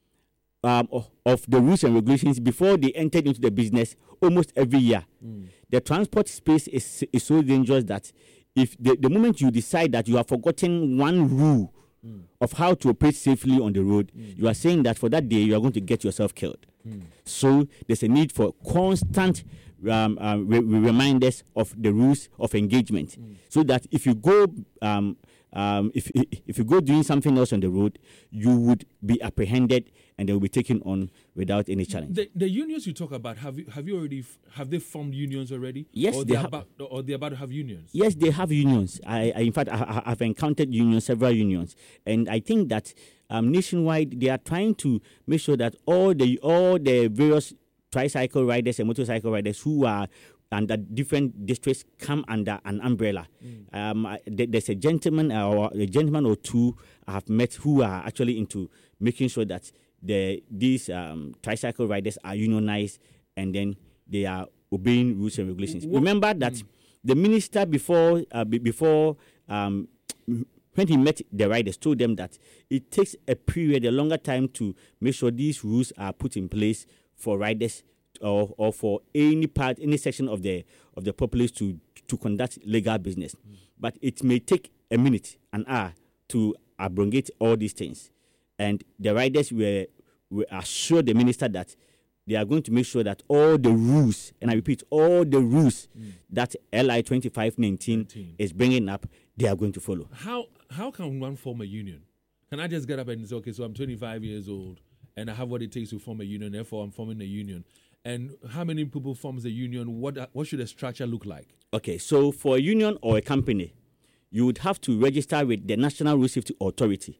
Speaker 3: um of, of the rules and regulations before they enter into the business almost every year. Mm. The transport space is is so dangerous that if the, the moment you decide that you have forgotten one rule mm. of how to operate safely on the road, mm. you are saying that for that day you are going to get yourself killed. Mm. So there's a need for constant um, um, re- reminders of the rules of engagement, mm. so that if you go um, um, if if you go doing something else on the road, you would be apprehended and they will be taken on without any challenge.
Speaker 2: The, the unions you talk about, have you have you already have they formed unions already?
Speaker 3: Yes,
Speaker 2: or
Speaker 3: they
Speaker 2: they're
Speaker 3: have.
Speaker 2: About, or they're about to have unions.
Speaker 3: Yes, they have unions. I, I in fact, I, I've encountered unions, several unions, and I think that um, nationwide they are trying to make sure that all the all the various tricycle riders and motorcycle riders who are under different districts come under an umbrella. Mm. Um, I, there's a gentleman uh, or a gentleman or two I have met who are actually into making sure that the these um, tricycle riders are unionized and then they are obeying rules and regulations. What? Remember that mm. the minister before uh, b- before um, when he met the riders told them that it takes a period, a longer time to make sure these rules are put in place for riders or or for any part, any section of the of the populace to to conduct legal business. Mm. But it may take a minute, an hour to abrogate all these things. And the riders were, were assured the minister that they are going to make sure that all the rules, and I repeat, all the rules mm. that L I twenty-five nineteen is bringing up, they are going to follow.
Speaker 2: How how can one form a union? Can I just get up and say, okay, so I'm twenty-five years old and I have what it takes to form a union, therefore I'm forming a union. And how many people forms a union? What what should a structure look like? Okay,
Speaker 3: so for a union or a company, you would have to register with the National Road Safety Authority.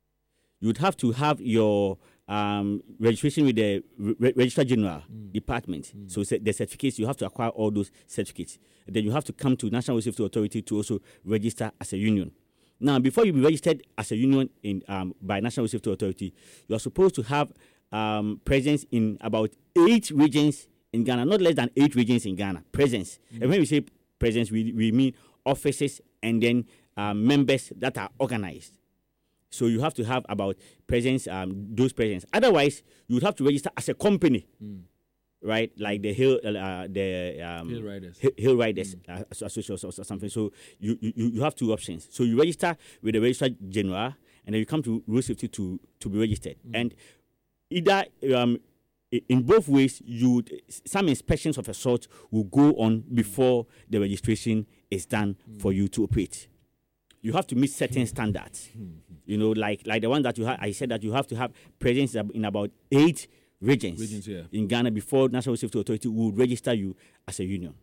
Speaker 3: You would have to have your um, registration with the Re- Registrar General mm. Department. Mm. So the certificates, you have to acquire all those certificates. And then you have to come to National Road Safety Authority to also register as a union. Now, before you be registered as a union in um, by National Road Safety Authority, you are supposed to have um, presence in about eight regions in Ghana, not less than eight regions in Ghana, presence. Mm. And when we say presence, we, we mean offices and then um, members that are organized. So you have to have about presence, um, those presence. Otherwise, you would have to register as a company, mm. right? Like the Hill, uh, the um,
Speaker 2: Hill Riders,
Speaker 3: Hill, Hill Riders mm. uh, Association or, or something. So you, you you have two options. So you register with the Registrar General, and then you come to Road Safety to to be registered. Mm. And either um, in both ways, you some inspections of a sort will go on before the registration is done mm. for you to operate. You have to meet certain standards. Mm. You know, like like the one that you have. I said that you have to have presence in about eight regions,
Speaker 2: regions yeah.
Speaker 3: in Ghana before National Safety Authority will register you as a union.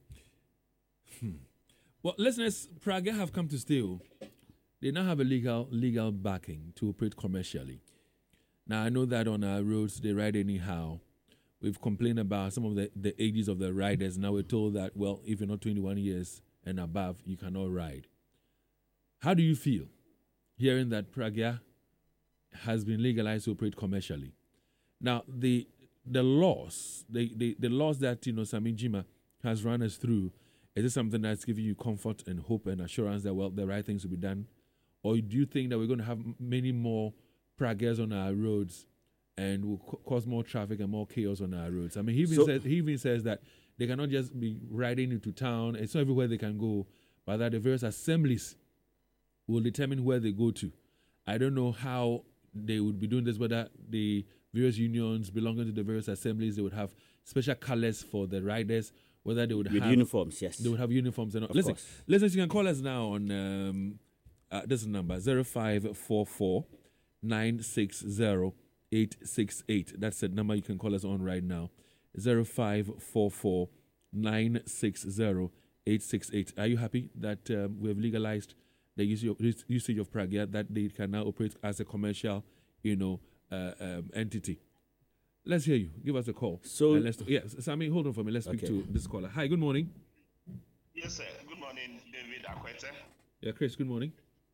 Speaker 2: Hmm. Well, listeners, Prague have come to stay. They now have a legal legal backing to operate commercially. Now, I know that on our roads, they ride anyhow. We've complained about some of the, the ages of the riders. Now we're told that, well, if you're not twenty-one years and above, you cannot ride. How do you feel hearing that Prague has been legalized to operate commercially? Now, the the laws, the, the, the laws that, you know, Sammy Jima has run us through, is it something that's giving you comfort and hope and assurance that, well, the right things will be done? Or do you think that we're going to have many more Praguers on our roads and will co- cause more traffic and more chaos on our roads? I mean, he even, so, says, he even says that they cannot just be riding into town. It's not everywhere they can go, but that the various assemblies will determine where they go to. I don't know how they would be doing this, whether the various unions belonging to the various assemblies, they would have special colors for the riders, whether they would
Speaker 3: With
Speaker 2: have...
Speaker 3: uniforms, yes.
Speaker 2: They would have uniforms. And all.
Speaker 3: Of
Speaker 2: Listen,
Speaker 3: course.
Speaker 2: listen, you can call us now on um, uh, this number, zero five four four nine six zero eight six eight. That's the number you can call us on right now, zero five four four nine six zero eight six eight. Are you happy that um, we have legalized the usage of, usage of Prague, that they can now operate as a commercial, you know, uh, um, entity? Let's hear you. Give us a call.
Speaker 3: So,
Speaker 2: and let's yes, Sammy, hold on for me. Let's speak
Speaker 3: okay.
Speaker 2: to this caller. Hi, good morning.
Speaker 4: Yes, sir. Good morning, David Akwete.
Speaker 2: Yeah, Chris, good morning.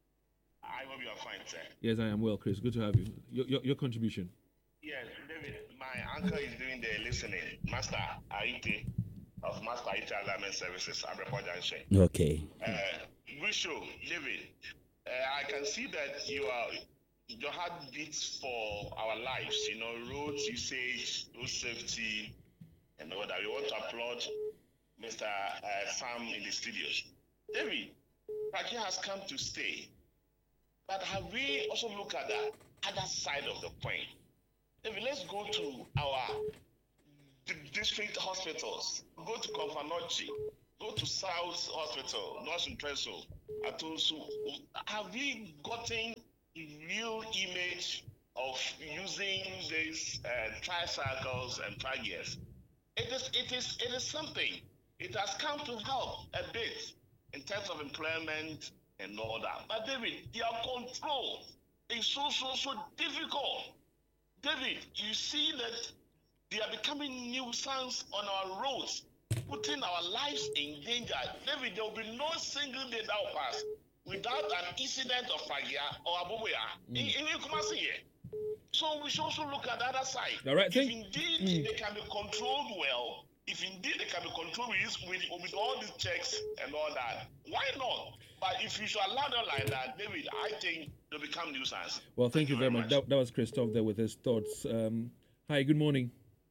Speaker 4: I hope you are fine, sir.
Speaker 2: Yes, I am well, Chris. Good to have you. Your, your, your contribution.
Speaker 4: Yes, David, my uncle is doing the listening. Master Aite of Master Aite Alignment Services, Abreport Junction.
Speaker 3: Okay.
Speaker 4: Uh, we show, David, uh, I can see that you are your heart beats for our lives, you know, road usage, road safety, and all that. We want to applaud Mister Uh, Sam in the studios. David, Prague has come to stay. But have we also looked at the other side of the coin? If let's go to our d- district hospitals, go to Konfanochi, go to South Hospital, North Intreso, Atosu. Have we gotten real image of using these uh, tricycles and trigears? It is, it is, it is something. It has come to help a bit in terms of employment and all that. But David, their control is so, so, so difficult. David, you see that they are becoming nuisance on our roads, putting our lives in danger. David, there will be no single day that will pass without an incident of Fagia or Abubuya in, in Kumasi here. So we should also look at the other side.
Speaker 2: All right,
Speaker 4: if
Speaker 2: thank-
Speaker 4: indeed
Speaker 2: mm.
Speaker 4: they can be controlled well, if indeed they can be controlled with, with, with all these checks and all that, why not? But if you should allow them like that, David, I think they'll become nuisance.
Speaker 2: Well, thank, thank you very much. much. That, that was Christophe there with his thoughts. Um, hi, good morning.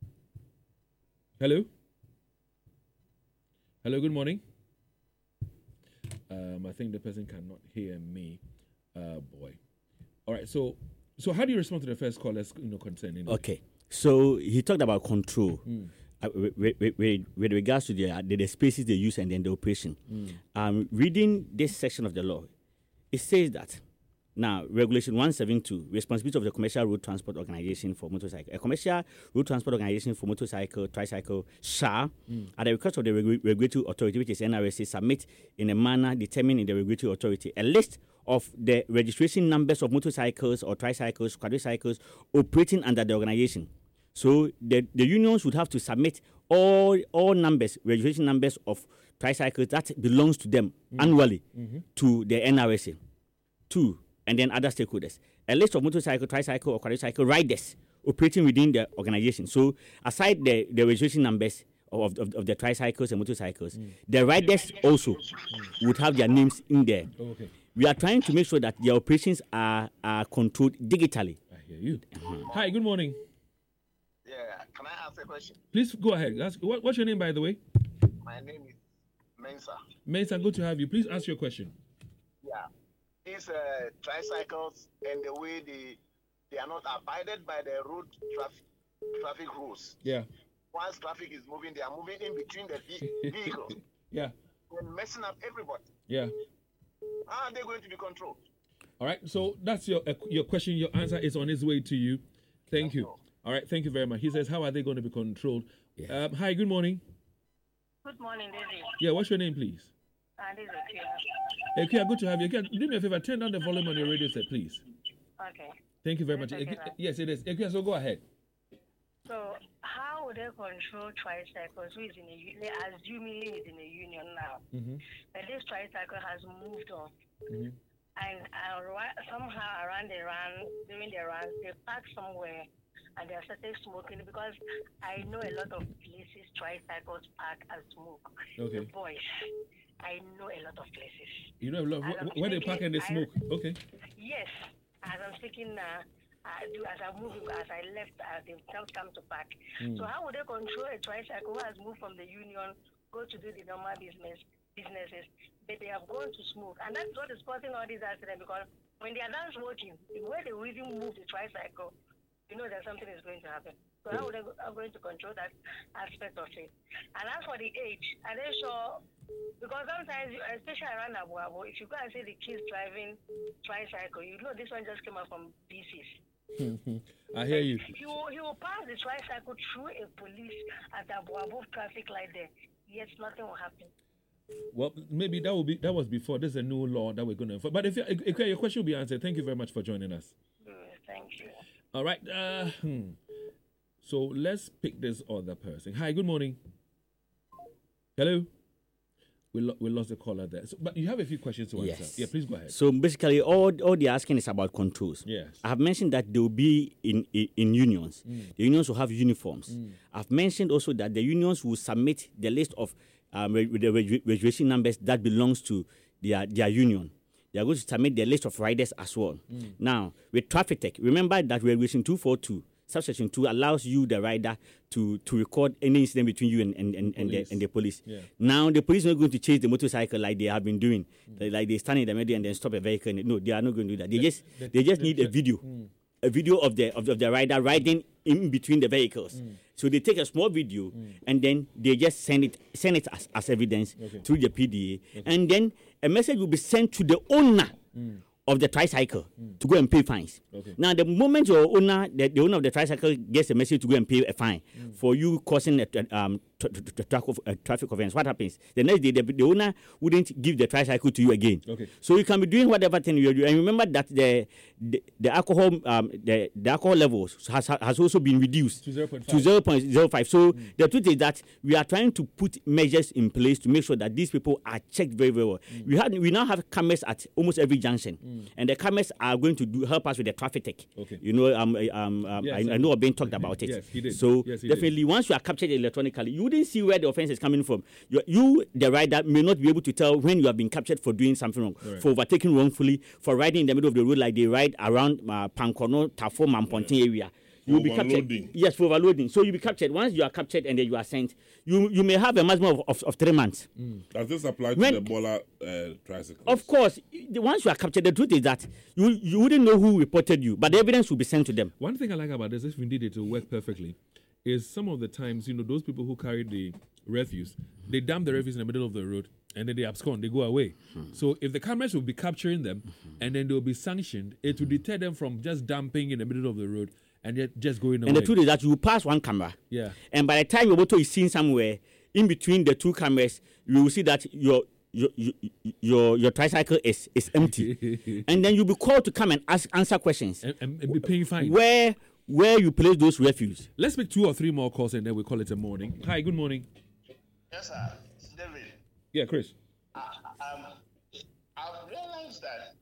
Speaker 2: Hello? Hello, good morning. Um, I think the person cannot hear me. Uh, boy. All right, so so how do you respond to the first caller's you know, concern? Anyway?
Speaker 3: Okay, so he talked about control.
Speaker 2: Mm.
Speaker 3: Uh, with, with, with, with regards to the, uh, the, the spaces they use and then the operation.
Speaker 2: Mm.
Speaker 3: Um, reading this section of the law, it says that now regulation one seventy-two, responsibility of the commercial road transport organization for motorcycle. A commercial road transport organization for motorcycle, tricycle shall, mm. at the request of the regu- regulatory authority, which is N R S A, submit in a manner determined in the regulatory authority a list of the registration numbers of motorcycles or tricycles, quadricycles operating under the organization. So the, the unions would have to submit all all numbers, registration numbers of tricycles that belongs to them mm. annually mm-hmm. to the N R S A. Two, and then other stakeholders. A list of motorcycle, tricycle, or quadricycle riders operating within the organization. So aside the, the registration numbers of, of, of the tricycles and motorcycles, mm. the riders also mm. would have their names in there.
Speaker 2: Oh, okay.
Speaker 3: We are trying to make sure that their operations are, are controlled digitally.
Speaker 2: I hear you. Uh-huh. Hi, good morning.
Speaker 5: Yeah, can I ask a question?
Speaker 2: Please go ahead. Ask, what, what's your name, by the way?
Speaker 5: My name is Mensa.
Speaker 2: Mensa, good to have you. Please ask your question.
Speaker 5: Yeah, these uh, tricycles and the way they they are not abided by the road traffic traffic rules.
Speaker 2: Yeah.
Speaker 5: Once traffic is moving, they are moving in between the ve- vehicles.
Speaker 2: Yeah.
Speaker 5: And messing up everybody.
Speaker 2: Yeah.
Speaker 5: How are they going to be controlled?
Speaker 2: All right. So that's your uh, your question. Your answer is on its way to you. Thank you. All right, thank you very much. He says, how are they going to be controlled? Yes. Um, hi, good morning.
Speaker 6: Good morning, David.
Speaker 2: Yeah, what's your name, please?
Speaker 6: Uh, this is Akia.
Speaker 2: Akia, good to have you. Akia, do me a favor, turn down the volume on your radio set, please.
Speaker 6: Okay.
Speaker 2: Thank you very much. Akia, yes, it is. Akia, so go ahead.
Speaker 6: So, how would they control tricycles who is in a union, assuming is in a union now?
Speaker 2: Mm-hmm.
Speaker 6: But this tricycle has moved on.
Speaker 2: Mm-hmm.
Speaker 6: And uh, somehow around the run, during the runs, they park somewhere and they are started smoking, because I know a lot of places tricycles park and smoke.
Speaker 2: Okay.
Speaker 6: The boys, I know a lot of places.
Speaker 2: You know a lot of, where they park and they smoke? I, okay.
Speaker 6: Yes. As I'm speaking now, uh, do as I'm moving, as I left, uh, they don't come to park. Mm. So how would they control a tricycle who has moved from the union, go to do the normal business businesses, but they have gone to smoke? And that's what is causing all these accidents, because when they are done smoking, where they will even move the tricycle, you know that something is going to happen. So how are they going to control that aspect of it? And as for the age, are they sure? Because sometimes, especially around Abu Abu, if you go and see the kids driving tricycle, you know this one just came out from B C's.
Speaker 2: I hear you.
Speaker 6: He will, he will pass the tricycle through a police at Abu Abu traffic light there, yet nothing will happen.
Speaker 2: Well, maybe that will be that was before. There's a new law that we're going to. But if you, if your question will be answered, thank you very much for joining us.
Speaker 6: Mm, thank you.
Speaker 2: All right. Uh, hmm. So let's pick this other person. Hi, good morning. Hello. We, lo- we lost the caller there. So, but you have a few questions to answer.
Speaker 3: Yes.
Speaker 2: Yeah, please go ahead.
Speaker 3: So basically, all all they're asking is about controls.
Speaker 2: Yes.
Speaker 3: I have mentioned that they will be in in, in unions.
Speaker 2: Mm.
Speaker 3: The unions will have uniforms.
Speaker 2: Mm.
Speaker 3: I've mentioned also that the unions will submit the list of um, re- the reg- registration numbers that belongs to their their union. They are going to submit the list of riders as well.
Speaker 2: Mm.
Speaker 3: Now, with Traffic Tech, remember that Regulation two forty-two subsection two allows you, the rider, to, to record any incident between you and, and, and, and, the, and the police.
Speaker 2: Yeah.
Speaker 3: Now, the police are not going to chase the motorcycle like they have been doing. Mm. Like they stand in the middle and then stop a vehicle. No, they are not going to do that. They the, just the, they just the, need the, a video. Mm. A video of the of, of the rider riding in between the vehicles. Mm. So they take a small video mm. and then they just send it send it as, as evidence okay. through the P D A. Okay. And then a message will be sent to the owner mm. of the tricycle mm. to go and pay fines. Okay. Now, the moment your owner, the, the owner of the tricycle gets a message to go and pay a fine mm. for you causing a, um, t- t- t- traffic, a traffic offense, what happens? The next day, the, the owner wouldn't give the tricycle to you again. Okay. So you can be doing whatever thing you do. And remember that the the, the alcohol um, the, the alcohol levels has, has also been reduced to zero point zero five. So mm. the truth is that we are trying to put measures in place to make sure that these people are checked very, very well. Mm. We, had, we now have cameras at almost every junction. Mm. And the cameras are going to do, help us with the traffic tech. Okay. You know, um, um, um,
Speaker 2: yes,
Speaker 3: I, I know I've been talked about it.
Speaker 2: Yes, he did.
Speaker 3: So
Speaker 2: yes, he
Speaker 3: definitely,
Speaker 2: did.
Speaker 3: once you are captured electronically, you wouldn't see where the offense is coming from. You, you, the rider, may not be able to tell when you have been captured for doing something wrong, right. for overtaking wrongfully, for riding in the middle of the road like they ride around uh, Pankono, Tafo, Mamponting yeah. area. You will be captured. Yes, for overloading. So you'll be captured. Once you are captured and then you are sent, you you may have a maximum of, of, of three months.
Speaker 1: Mm. Does this apply to when, the Bola uh, tricycle?
Speaker 3: Of course. Once you are captured, the truth is that you you wouldn't know who reported you, but the evidence will be sent to them.
Speaker 2: One thing I like about this, if indeed it will work perfectly, is some of the times, you know, those people who carry the refuse, they dump the refuse in the middle of the road and then they abscond, they go away. Hmm. So if the cameras will be capturing them mm-hmm. and then they will be sanctioned, it will deter them from just dumping in the middle of the road and yet just going away.
Speaker 3: And the truth is that you pass one camera.
Speaker 2: Yeah.
Speaker 3: And by the time your motor is seen somewhere, in between the two cameras, you will see that your your your your, your tricycle is, is empty. And then you'll be called to come and ask answer questions.
Speaker 2: And, and, and be paying fine.
Speaker 3: Where where you place those refuse.
Speaker 2: Let's make two or three more calls and then we call it a morning. Hi, good morning.
Speaker 4: Yes, sir. David.
Speaker 2: Yeah, Chris.
Speaker 4: Uh, um, I've realized that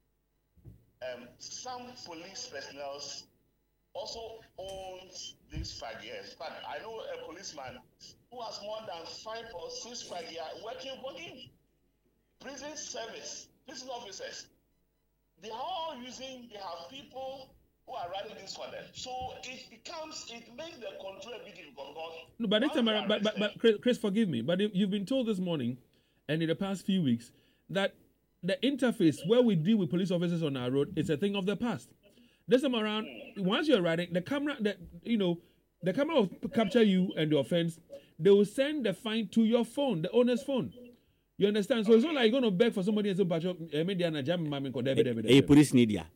Speaker 4: um, some police personnel also owns these fagias. But I know a policeman who has more than five or six fagias working for him. Prison service, prison officers, they are all using, they have people who are running this for them. So it becomes, it makes the control a bit difficult.
Speaker 2: No, but, time around, but, but, but Chris, Chris, forgive me, but you've been told this morning and in the past few weeks that the interface where we deal with police officers on our road is a thing of the past. This time around, once you're riding, the camera, the, you know, the camera will capture you and the offense. They will send the fine to your phone, the owner's phone. You understand? So it's not like you're going to beg for somebody else to patch up. A
Speaker 3: police need ya.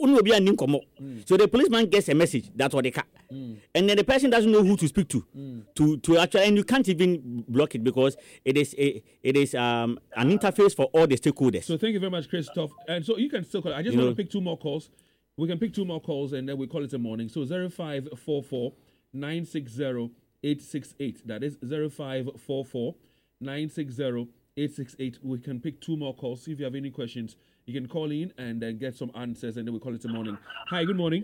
Speaker 3: So the policeman gets a message. That's what they can. Mm. And then the person doesn't know who to speak to, mm. to to actually, and you can't even block it because it is a, it is um an interface for all the stakeholders.
Speaker 2: So thank you very much, Christoph. And so you can still call. I just you want know, to pick two more calls. We can pick two more calls and then we call it a morning. So zero five four four nine six zero eight six eight. That is zero five four four nine six zero eight six eight. We can pick two more calls. See if you have any questions. You can call in and then get some answers and then we call it a morning. Hi, good morning.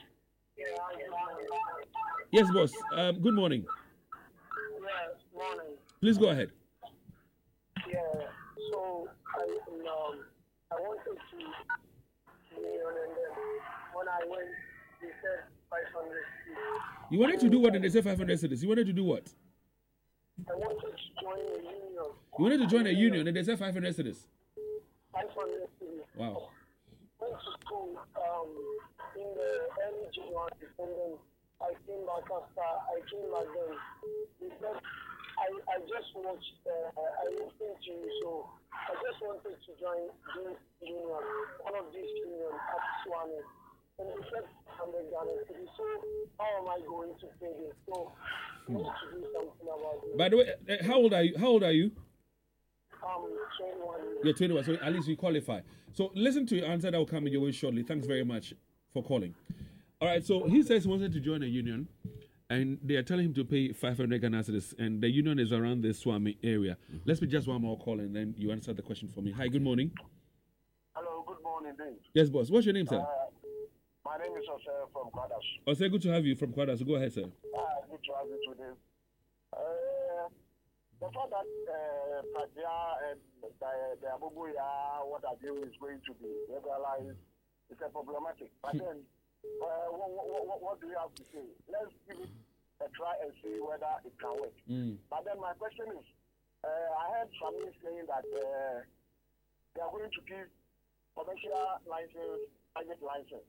Speaker 2: Yes, boss. Um, good morning.
Speaker 7: Yes, morning.
Speaker 2: Please go ahead.
Speaker 7: Yeah, so I, um, I wanted to million and then when I went, they said five hundred cities.
Speaker 2: You wanted to do what? And they said five hundred cities. You wanted to do what?
Speaker 7: I wanted to join a union.
Speaker 2: You wanted to join a union and they said five hundred cities?
Speaker 7: five hundred cities.
Speaker 2: Wow.
Speaker 7: I went to school um, in the early January and then I came back after, I came back then. They said, I, I just watched, uh, I listened to you, so I just wanted to join this union, one of these unions at Swami. And they said one hundred Ghana cities. So how am I going to pay this? So I need to do something about it.
Speaker 2: By the way, how old are you? How old are you?
Speaker 7: Um, twenty-one.
Speaker 2: You're twenty-one, so at least you qualify. So listen to your answer that will come in your way shortly. Thanks very much for calling. All right, so he says he wanted to join a union, and they are telling him to pay five hundred Ghana cedis, and the union is around the Swami area. Mm-hmm. Let's be just one more call, and then you answer the question for me. Hi, good morning.
Speaker 8: Hello, good morning, Dave.
Speaker 2: Yes, boss. What's your name, sir?
Speaker 8: Uh, my name is Jose from Kwadas.
Speaker 2: Jose, good to have you from Kwadas. So go ahead, sir.
Speaker 8: Uh, good to have you today. Uh, the fact that uh, Pradia and the, the Abubuya, what have you, is going to be legalized, it's a problematic. But then, Uh, what, what, what, what do you have to say? Let's give it a try and see whether it can work.
Speaker 2: Mm.
Speaker 8: But then my question is, uh, I heard somebody saying that uh, they are going to give commercial license, private license,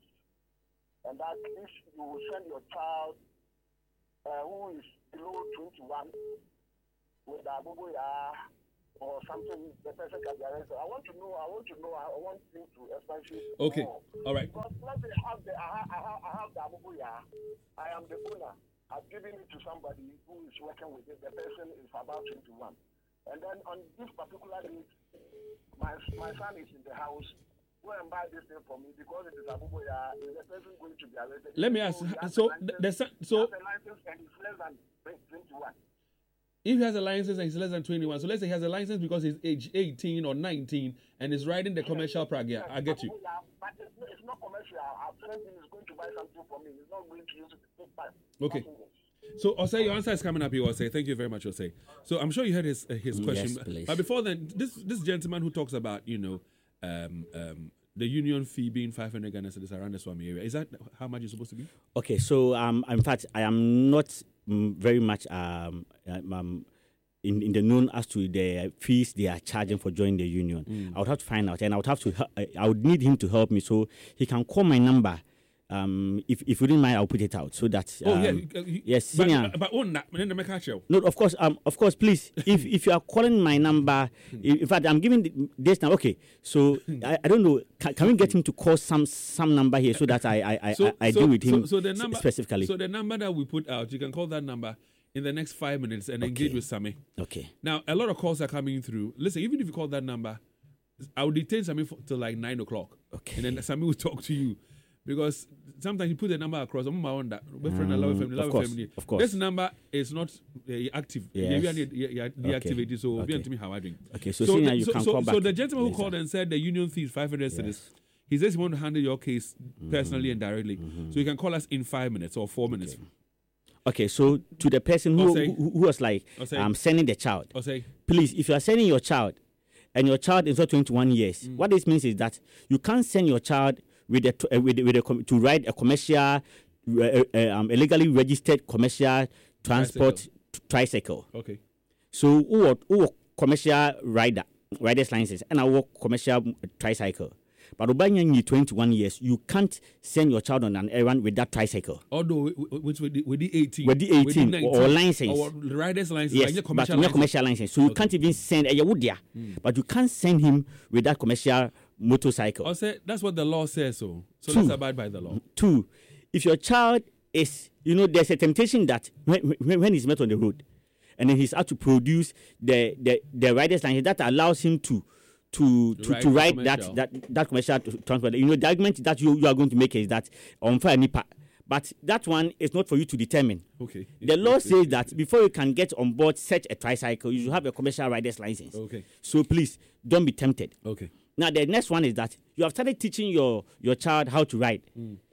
Speaker 8: and that if you send your child uh, who is below twenty-one with a bubuya or something, the person can be arrested. I want to know. I want to know. I want you to establish.
Speaker 2: Okay.
Speaker 8: More.
Speaker 2: All right.
Speaker 8: Because let's say I have the I have, I have, I have the bubuya. I am the owner. I've given it to somebody who is working with it. The person is about twenty-one, and then on this particular day, my my son is in the house. Go and buy this thing for me because it is abubuya. Is the person going to be arrested?
Speaker 2: Let me ask. So the, the son- so
Speaker 8: he has a license and it's less than twenty-one.
Speaker 2: if he has a license and he's less than twenty-one, so let's say he has a license because he's age eighteen or nineteen and is riding the commercial pragya. I get you.
Speaker 8: But it's, it's not commercial. Our friend is going to buy something for me. He's not going to use it to take part.
Speaker 2: Okay. So, Osei, your answer is coming up here, Osei. Thank you very much, Osei. So, I'm sure you heard his uh, his question.
Speaker 3: Yes, please.
Speaker 2: But before then, this this gentleman who talks about, you know, um, um, the union fee being five hundred Ghana cedis around the Swami area, is that how much it's supposed to be?
Speaker 3: Okay, so um, in fact, I am not mm, very much um, um, in, in the known as to the fees they are charging for joining the union.
Speaker 2: Mm.
Speaker 3: I would have to find out, and I would have to. hel- I would need him to help me, so he can call my number. Um, if if you didn't mind, I'll put it out so that.
Speaker 2: Oh
Speaker 3: um,
Speaker 2: yeah, you- you-
Speaker 3: yes,
Speaker 2: But,
Speaker 3: senior.
Speaker 2: but, but on that, then the make a show.
Speaker 3: No, of course, um, of course, please. if if you are calling my number, in in fact, I'm giving the- this now. Okay, so I, I don't know. Can, can we get him to call some some number here so that I I I, I, I deal with him
Speaker 2: so, so the
Speaker 3: s-
Speaker 2: number,
Speaker 3: specifically?
Speaker 2: So the number that we put out, you can call that number in the next five minutes and engage
Speaker 3: Okay.
Speaker 2: with Sami.
Speaker 3: Okay.
Speaker 2: Now, a lot of calls are coming through. Listen, even if you call that number, I will detain Sami for, till like nine o'clock.
Speaker 3: Okay.
Speaker 2: And then Sami will talk to you. Because sometimes you put the number across. I'm on that. We're friend, I love
Speaker 3: Mm,
Speaker 2: family, love
Speaker 3: of course,
Speaker 2: family.
Speaker 3: of course.
Speaker 2: This number is not uh, active.
Speaker 3: Yes.
Speaker 2: Yeah, yeah, yeah, deactivated.
Speaker 3: Okay,
Speaker 2: So,
Speaker 3: okay.
Speaker 2: okay. to me how I drink.
Speaker 3: Okay, so senior,
Speaker 2: the-
Speaker 3: you
Speaker 2: so,
Speaker 3: can
Speaker 2: so,
Speaker 3: call
Speaker 2: so
Speaker 3: back
Speaker 2: the gentleman who
Speaker 3: later.
Speaker 2: called and said the union fee is five hundred
Speaker 3: Yes.
Speaker 2: cedis. He says he want to handle your case personally and directly.
Speaker 3: Mm-hmm.
Speaker 2: So you can call us in five minutes or four minutes.
Speaker 3: Okay, so to the person who
Speaker 2: Osei.
Speaker 3: who, who was like
Speaker 2: Osei.
Speaker 3: um sending the child,
Speaker 2: Or say,
Speaker 3: please, if you are sending your child and your child is not twenty-one years,
Speaker 2: Mm.
Speaker 3: what this means is that you can't send your child with a t- uh, with, a- with a com- to ride a commercial, uh, uh, um, illegally registered commercial transport t- tricycle.
Speaker 2: okay.
Speaker 3: So who who commercial rider rider's license and our commercial tricycle. But Obanya need twenty-one years, you can't send your child on an errand with that tricycle.
Speaker 2: Although, which with the, with the eighteen.
Speaker 3: With the eighteen
Speaker 2: with
Speaker 3: or license.
Speaker 2: Or rider's license.
Speaker 3: Yes,
Speaker 2: like the
Speaker 3: but
Speaker 2: commercial
Speaker 3: not
Speaker 2: license.
Speaker 3: commercial license. So you
Speaker 2: Okay.
Speaker 3: can't even send a Yawodia, but you can't send him with that commercial motorcycle.
Speaker 2: Or say, that's what the law says so. So
Speaker 3: Two.
Speaker 2: let's abide by the law.
Speaker 3: Two, if your child is, you know, there's a temptation that when, when, when he's met on the road, and then he's out to produce the the, the rider's license that allows him to to to,
Speaker 2: Ride
Speaker 3: to
Speaker 2: the
Speaker 3: ride
Speaker 2: commercial.
Speaker 3: that that that commercial t- transport. You know, the argument that you, you are going to make is that on fire nipa, but that one is not for you to determine.
Speaker 2: Okay.
Speaker 3: The law says that before you can get on board such a tricycle, you should have a commercial rider's license.
Speaker 2: Okay.
Speaker 3: So please don't be tempted.
Speaker 2: Okay.
Speaker 3: Now the next one is that you have started teaching your your child how to ride.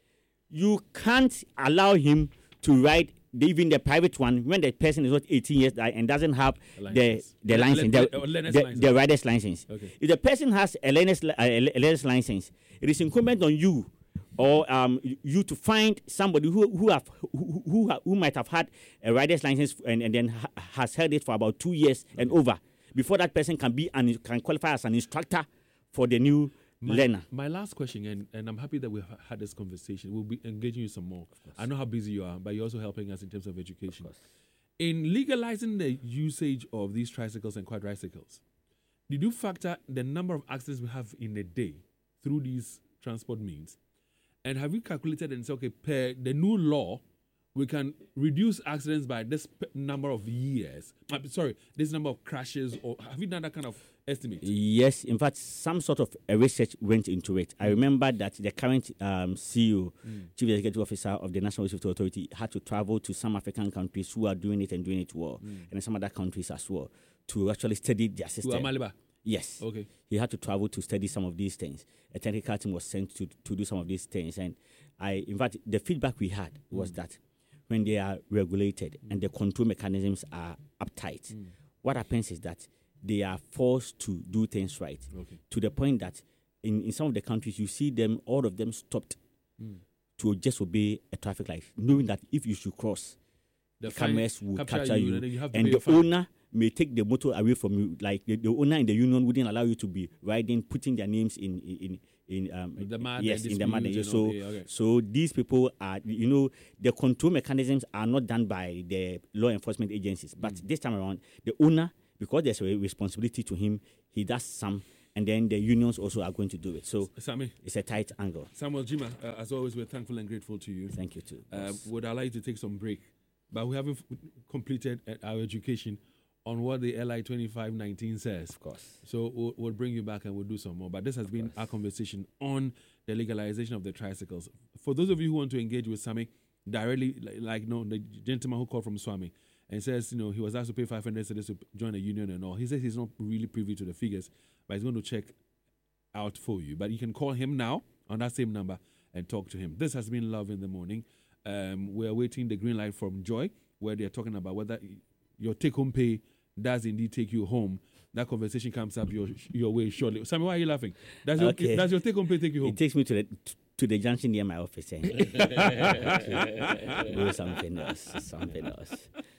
Speaker 3: You can't allow him to ride the, even the private one when the person is not eighteen years old and doesn't have
Speaker 2: A
Speaker 3: the
Speaker 2: license.
Speaker 3: the
Speaker 2: Le-
Speaker 3: license,
Speaker 2: le-
Speaker 3: the,
Speaker 2: or learner's
Speaker 3: the,
Speaker 2: license.
Speaker 3: the rider's license.
Speaker 2: Okay.
Speaker 3: If the person has a learner's, li- uh, a learner's license, it is incumbent on you or um, you to find somebody who who have who who, ha- who might have had a rider's license and, and then ha- has held it for about two years and over before that person can be and can qualify as an instructor for the new
Speaker 2: My,
Speaker 3: learner.
Speaker 2: my last question, and, and I'm happy that we've had this conversation. We'll be engaging you some more. I know how busy you are, but you're also helping us in terms of education. In legalizing the usage of these tricycles and quadricycles, did you factor the number of accidents we have in a day through these transport means? And have you calculated and said, okay, per the new law, we can reduce accidents by this p- number of years? Uh, sorry, this number of crashes, or have you done that kind of estimate?
Speaker 3: Yes, in fact, some sort of a research went into it. I remember that the current um, C E O, Chief Executive Officer of the National Road Safety Authority, had to travel to some African countries who are doing it and doing it well, and some other countries as well, to actually study their
Speaker 2: To
Speaker 3: system.
Speaker 2: Amaliba?
Speaker 3: Yes.
Speaker 2: Okay.
Speaker 3: He had to travel to study some of these things. A technical team was sent to, to do some of these things. And I, in fact, the feedback we had was that when they are regulated and the control mechanisms are uptight, what happens is that they are forced to do things right.
Speaker 2: Okay.
Speaker 3: To the point that in, in some of the countries, you see them, all of them stopped to just obey a traffic light, knowing that if you should cross,
Speaker 2: The
Speaker 3: the
Speaker 2: fine
Speaker 3: cameras will
Speaker 2: capture
Speaker 3: capture
Speaker 2: you,
Speaker 3: you,
Speaker 2: and then you have to
Speaker 3: and
Speaker 2: pay
Speaker 3: the
Speaker 2: a fine.
Speaker 3: owner may take the motor away from you. Like the, the owner in the union wouldn't allow you to be riding, putting their names in in in um
Speaker 2: The mad
Speaker 3: yes
Speaker 2: and
Speaker 3: in the mad.
Speaker 2: disputes
Speaker 3: So
Speaker 2: and okay, okay.
Speaker 3: so these people are, you know, the control mechanisms are not done by the law enforcement agencies, but
Speaker 2: Mm.
Speaker 3: this time around the owner, because there's a responsibility to him, he does some, and then the unions also are going to do it. So
Speaker 2: Sammy,
Speaker 3: it's a tight angle.
Speaker 2: Samuel Jima, uh, as always, we're thankful and grateful to you.
Speaker 3: Thank you too.
Speaker 2: Uh,
Speaker 3: Yes.
Speaker 2: would allow you to take some break, but we haven't f- completed uh, our education on what the L I twenty-five nineteen says.
Speaker 3: Of course.
Speaker 2: So we'll, we'll bring you back and we'll do some more. But this has been our conversation on the legalization of the tricycles. For those of you who want to engage with Sammy directly, like, like no, the gentleman who called from Swami and says, you know, he was asked to pay five hundred cedis to join a union and all. He says he's not really privy to the figures, but he's going to check out for you. But you can call him now on that same number and talk to him. This has been Love in the Morning. Um, we're waiting the green light from Joy, where they're talking about whether your take-home pay does indeed take you home. That conversation comes up your your way shortly. Sammy, why are you laughing? Does your,
Speaker 3: Okay.
Speaker 2: does your take-home pay take you home?
Speaker 3: It takes me to the to the junction near my office. Eh? Do something else. Something else.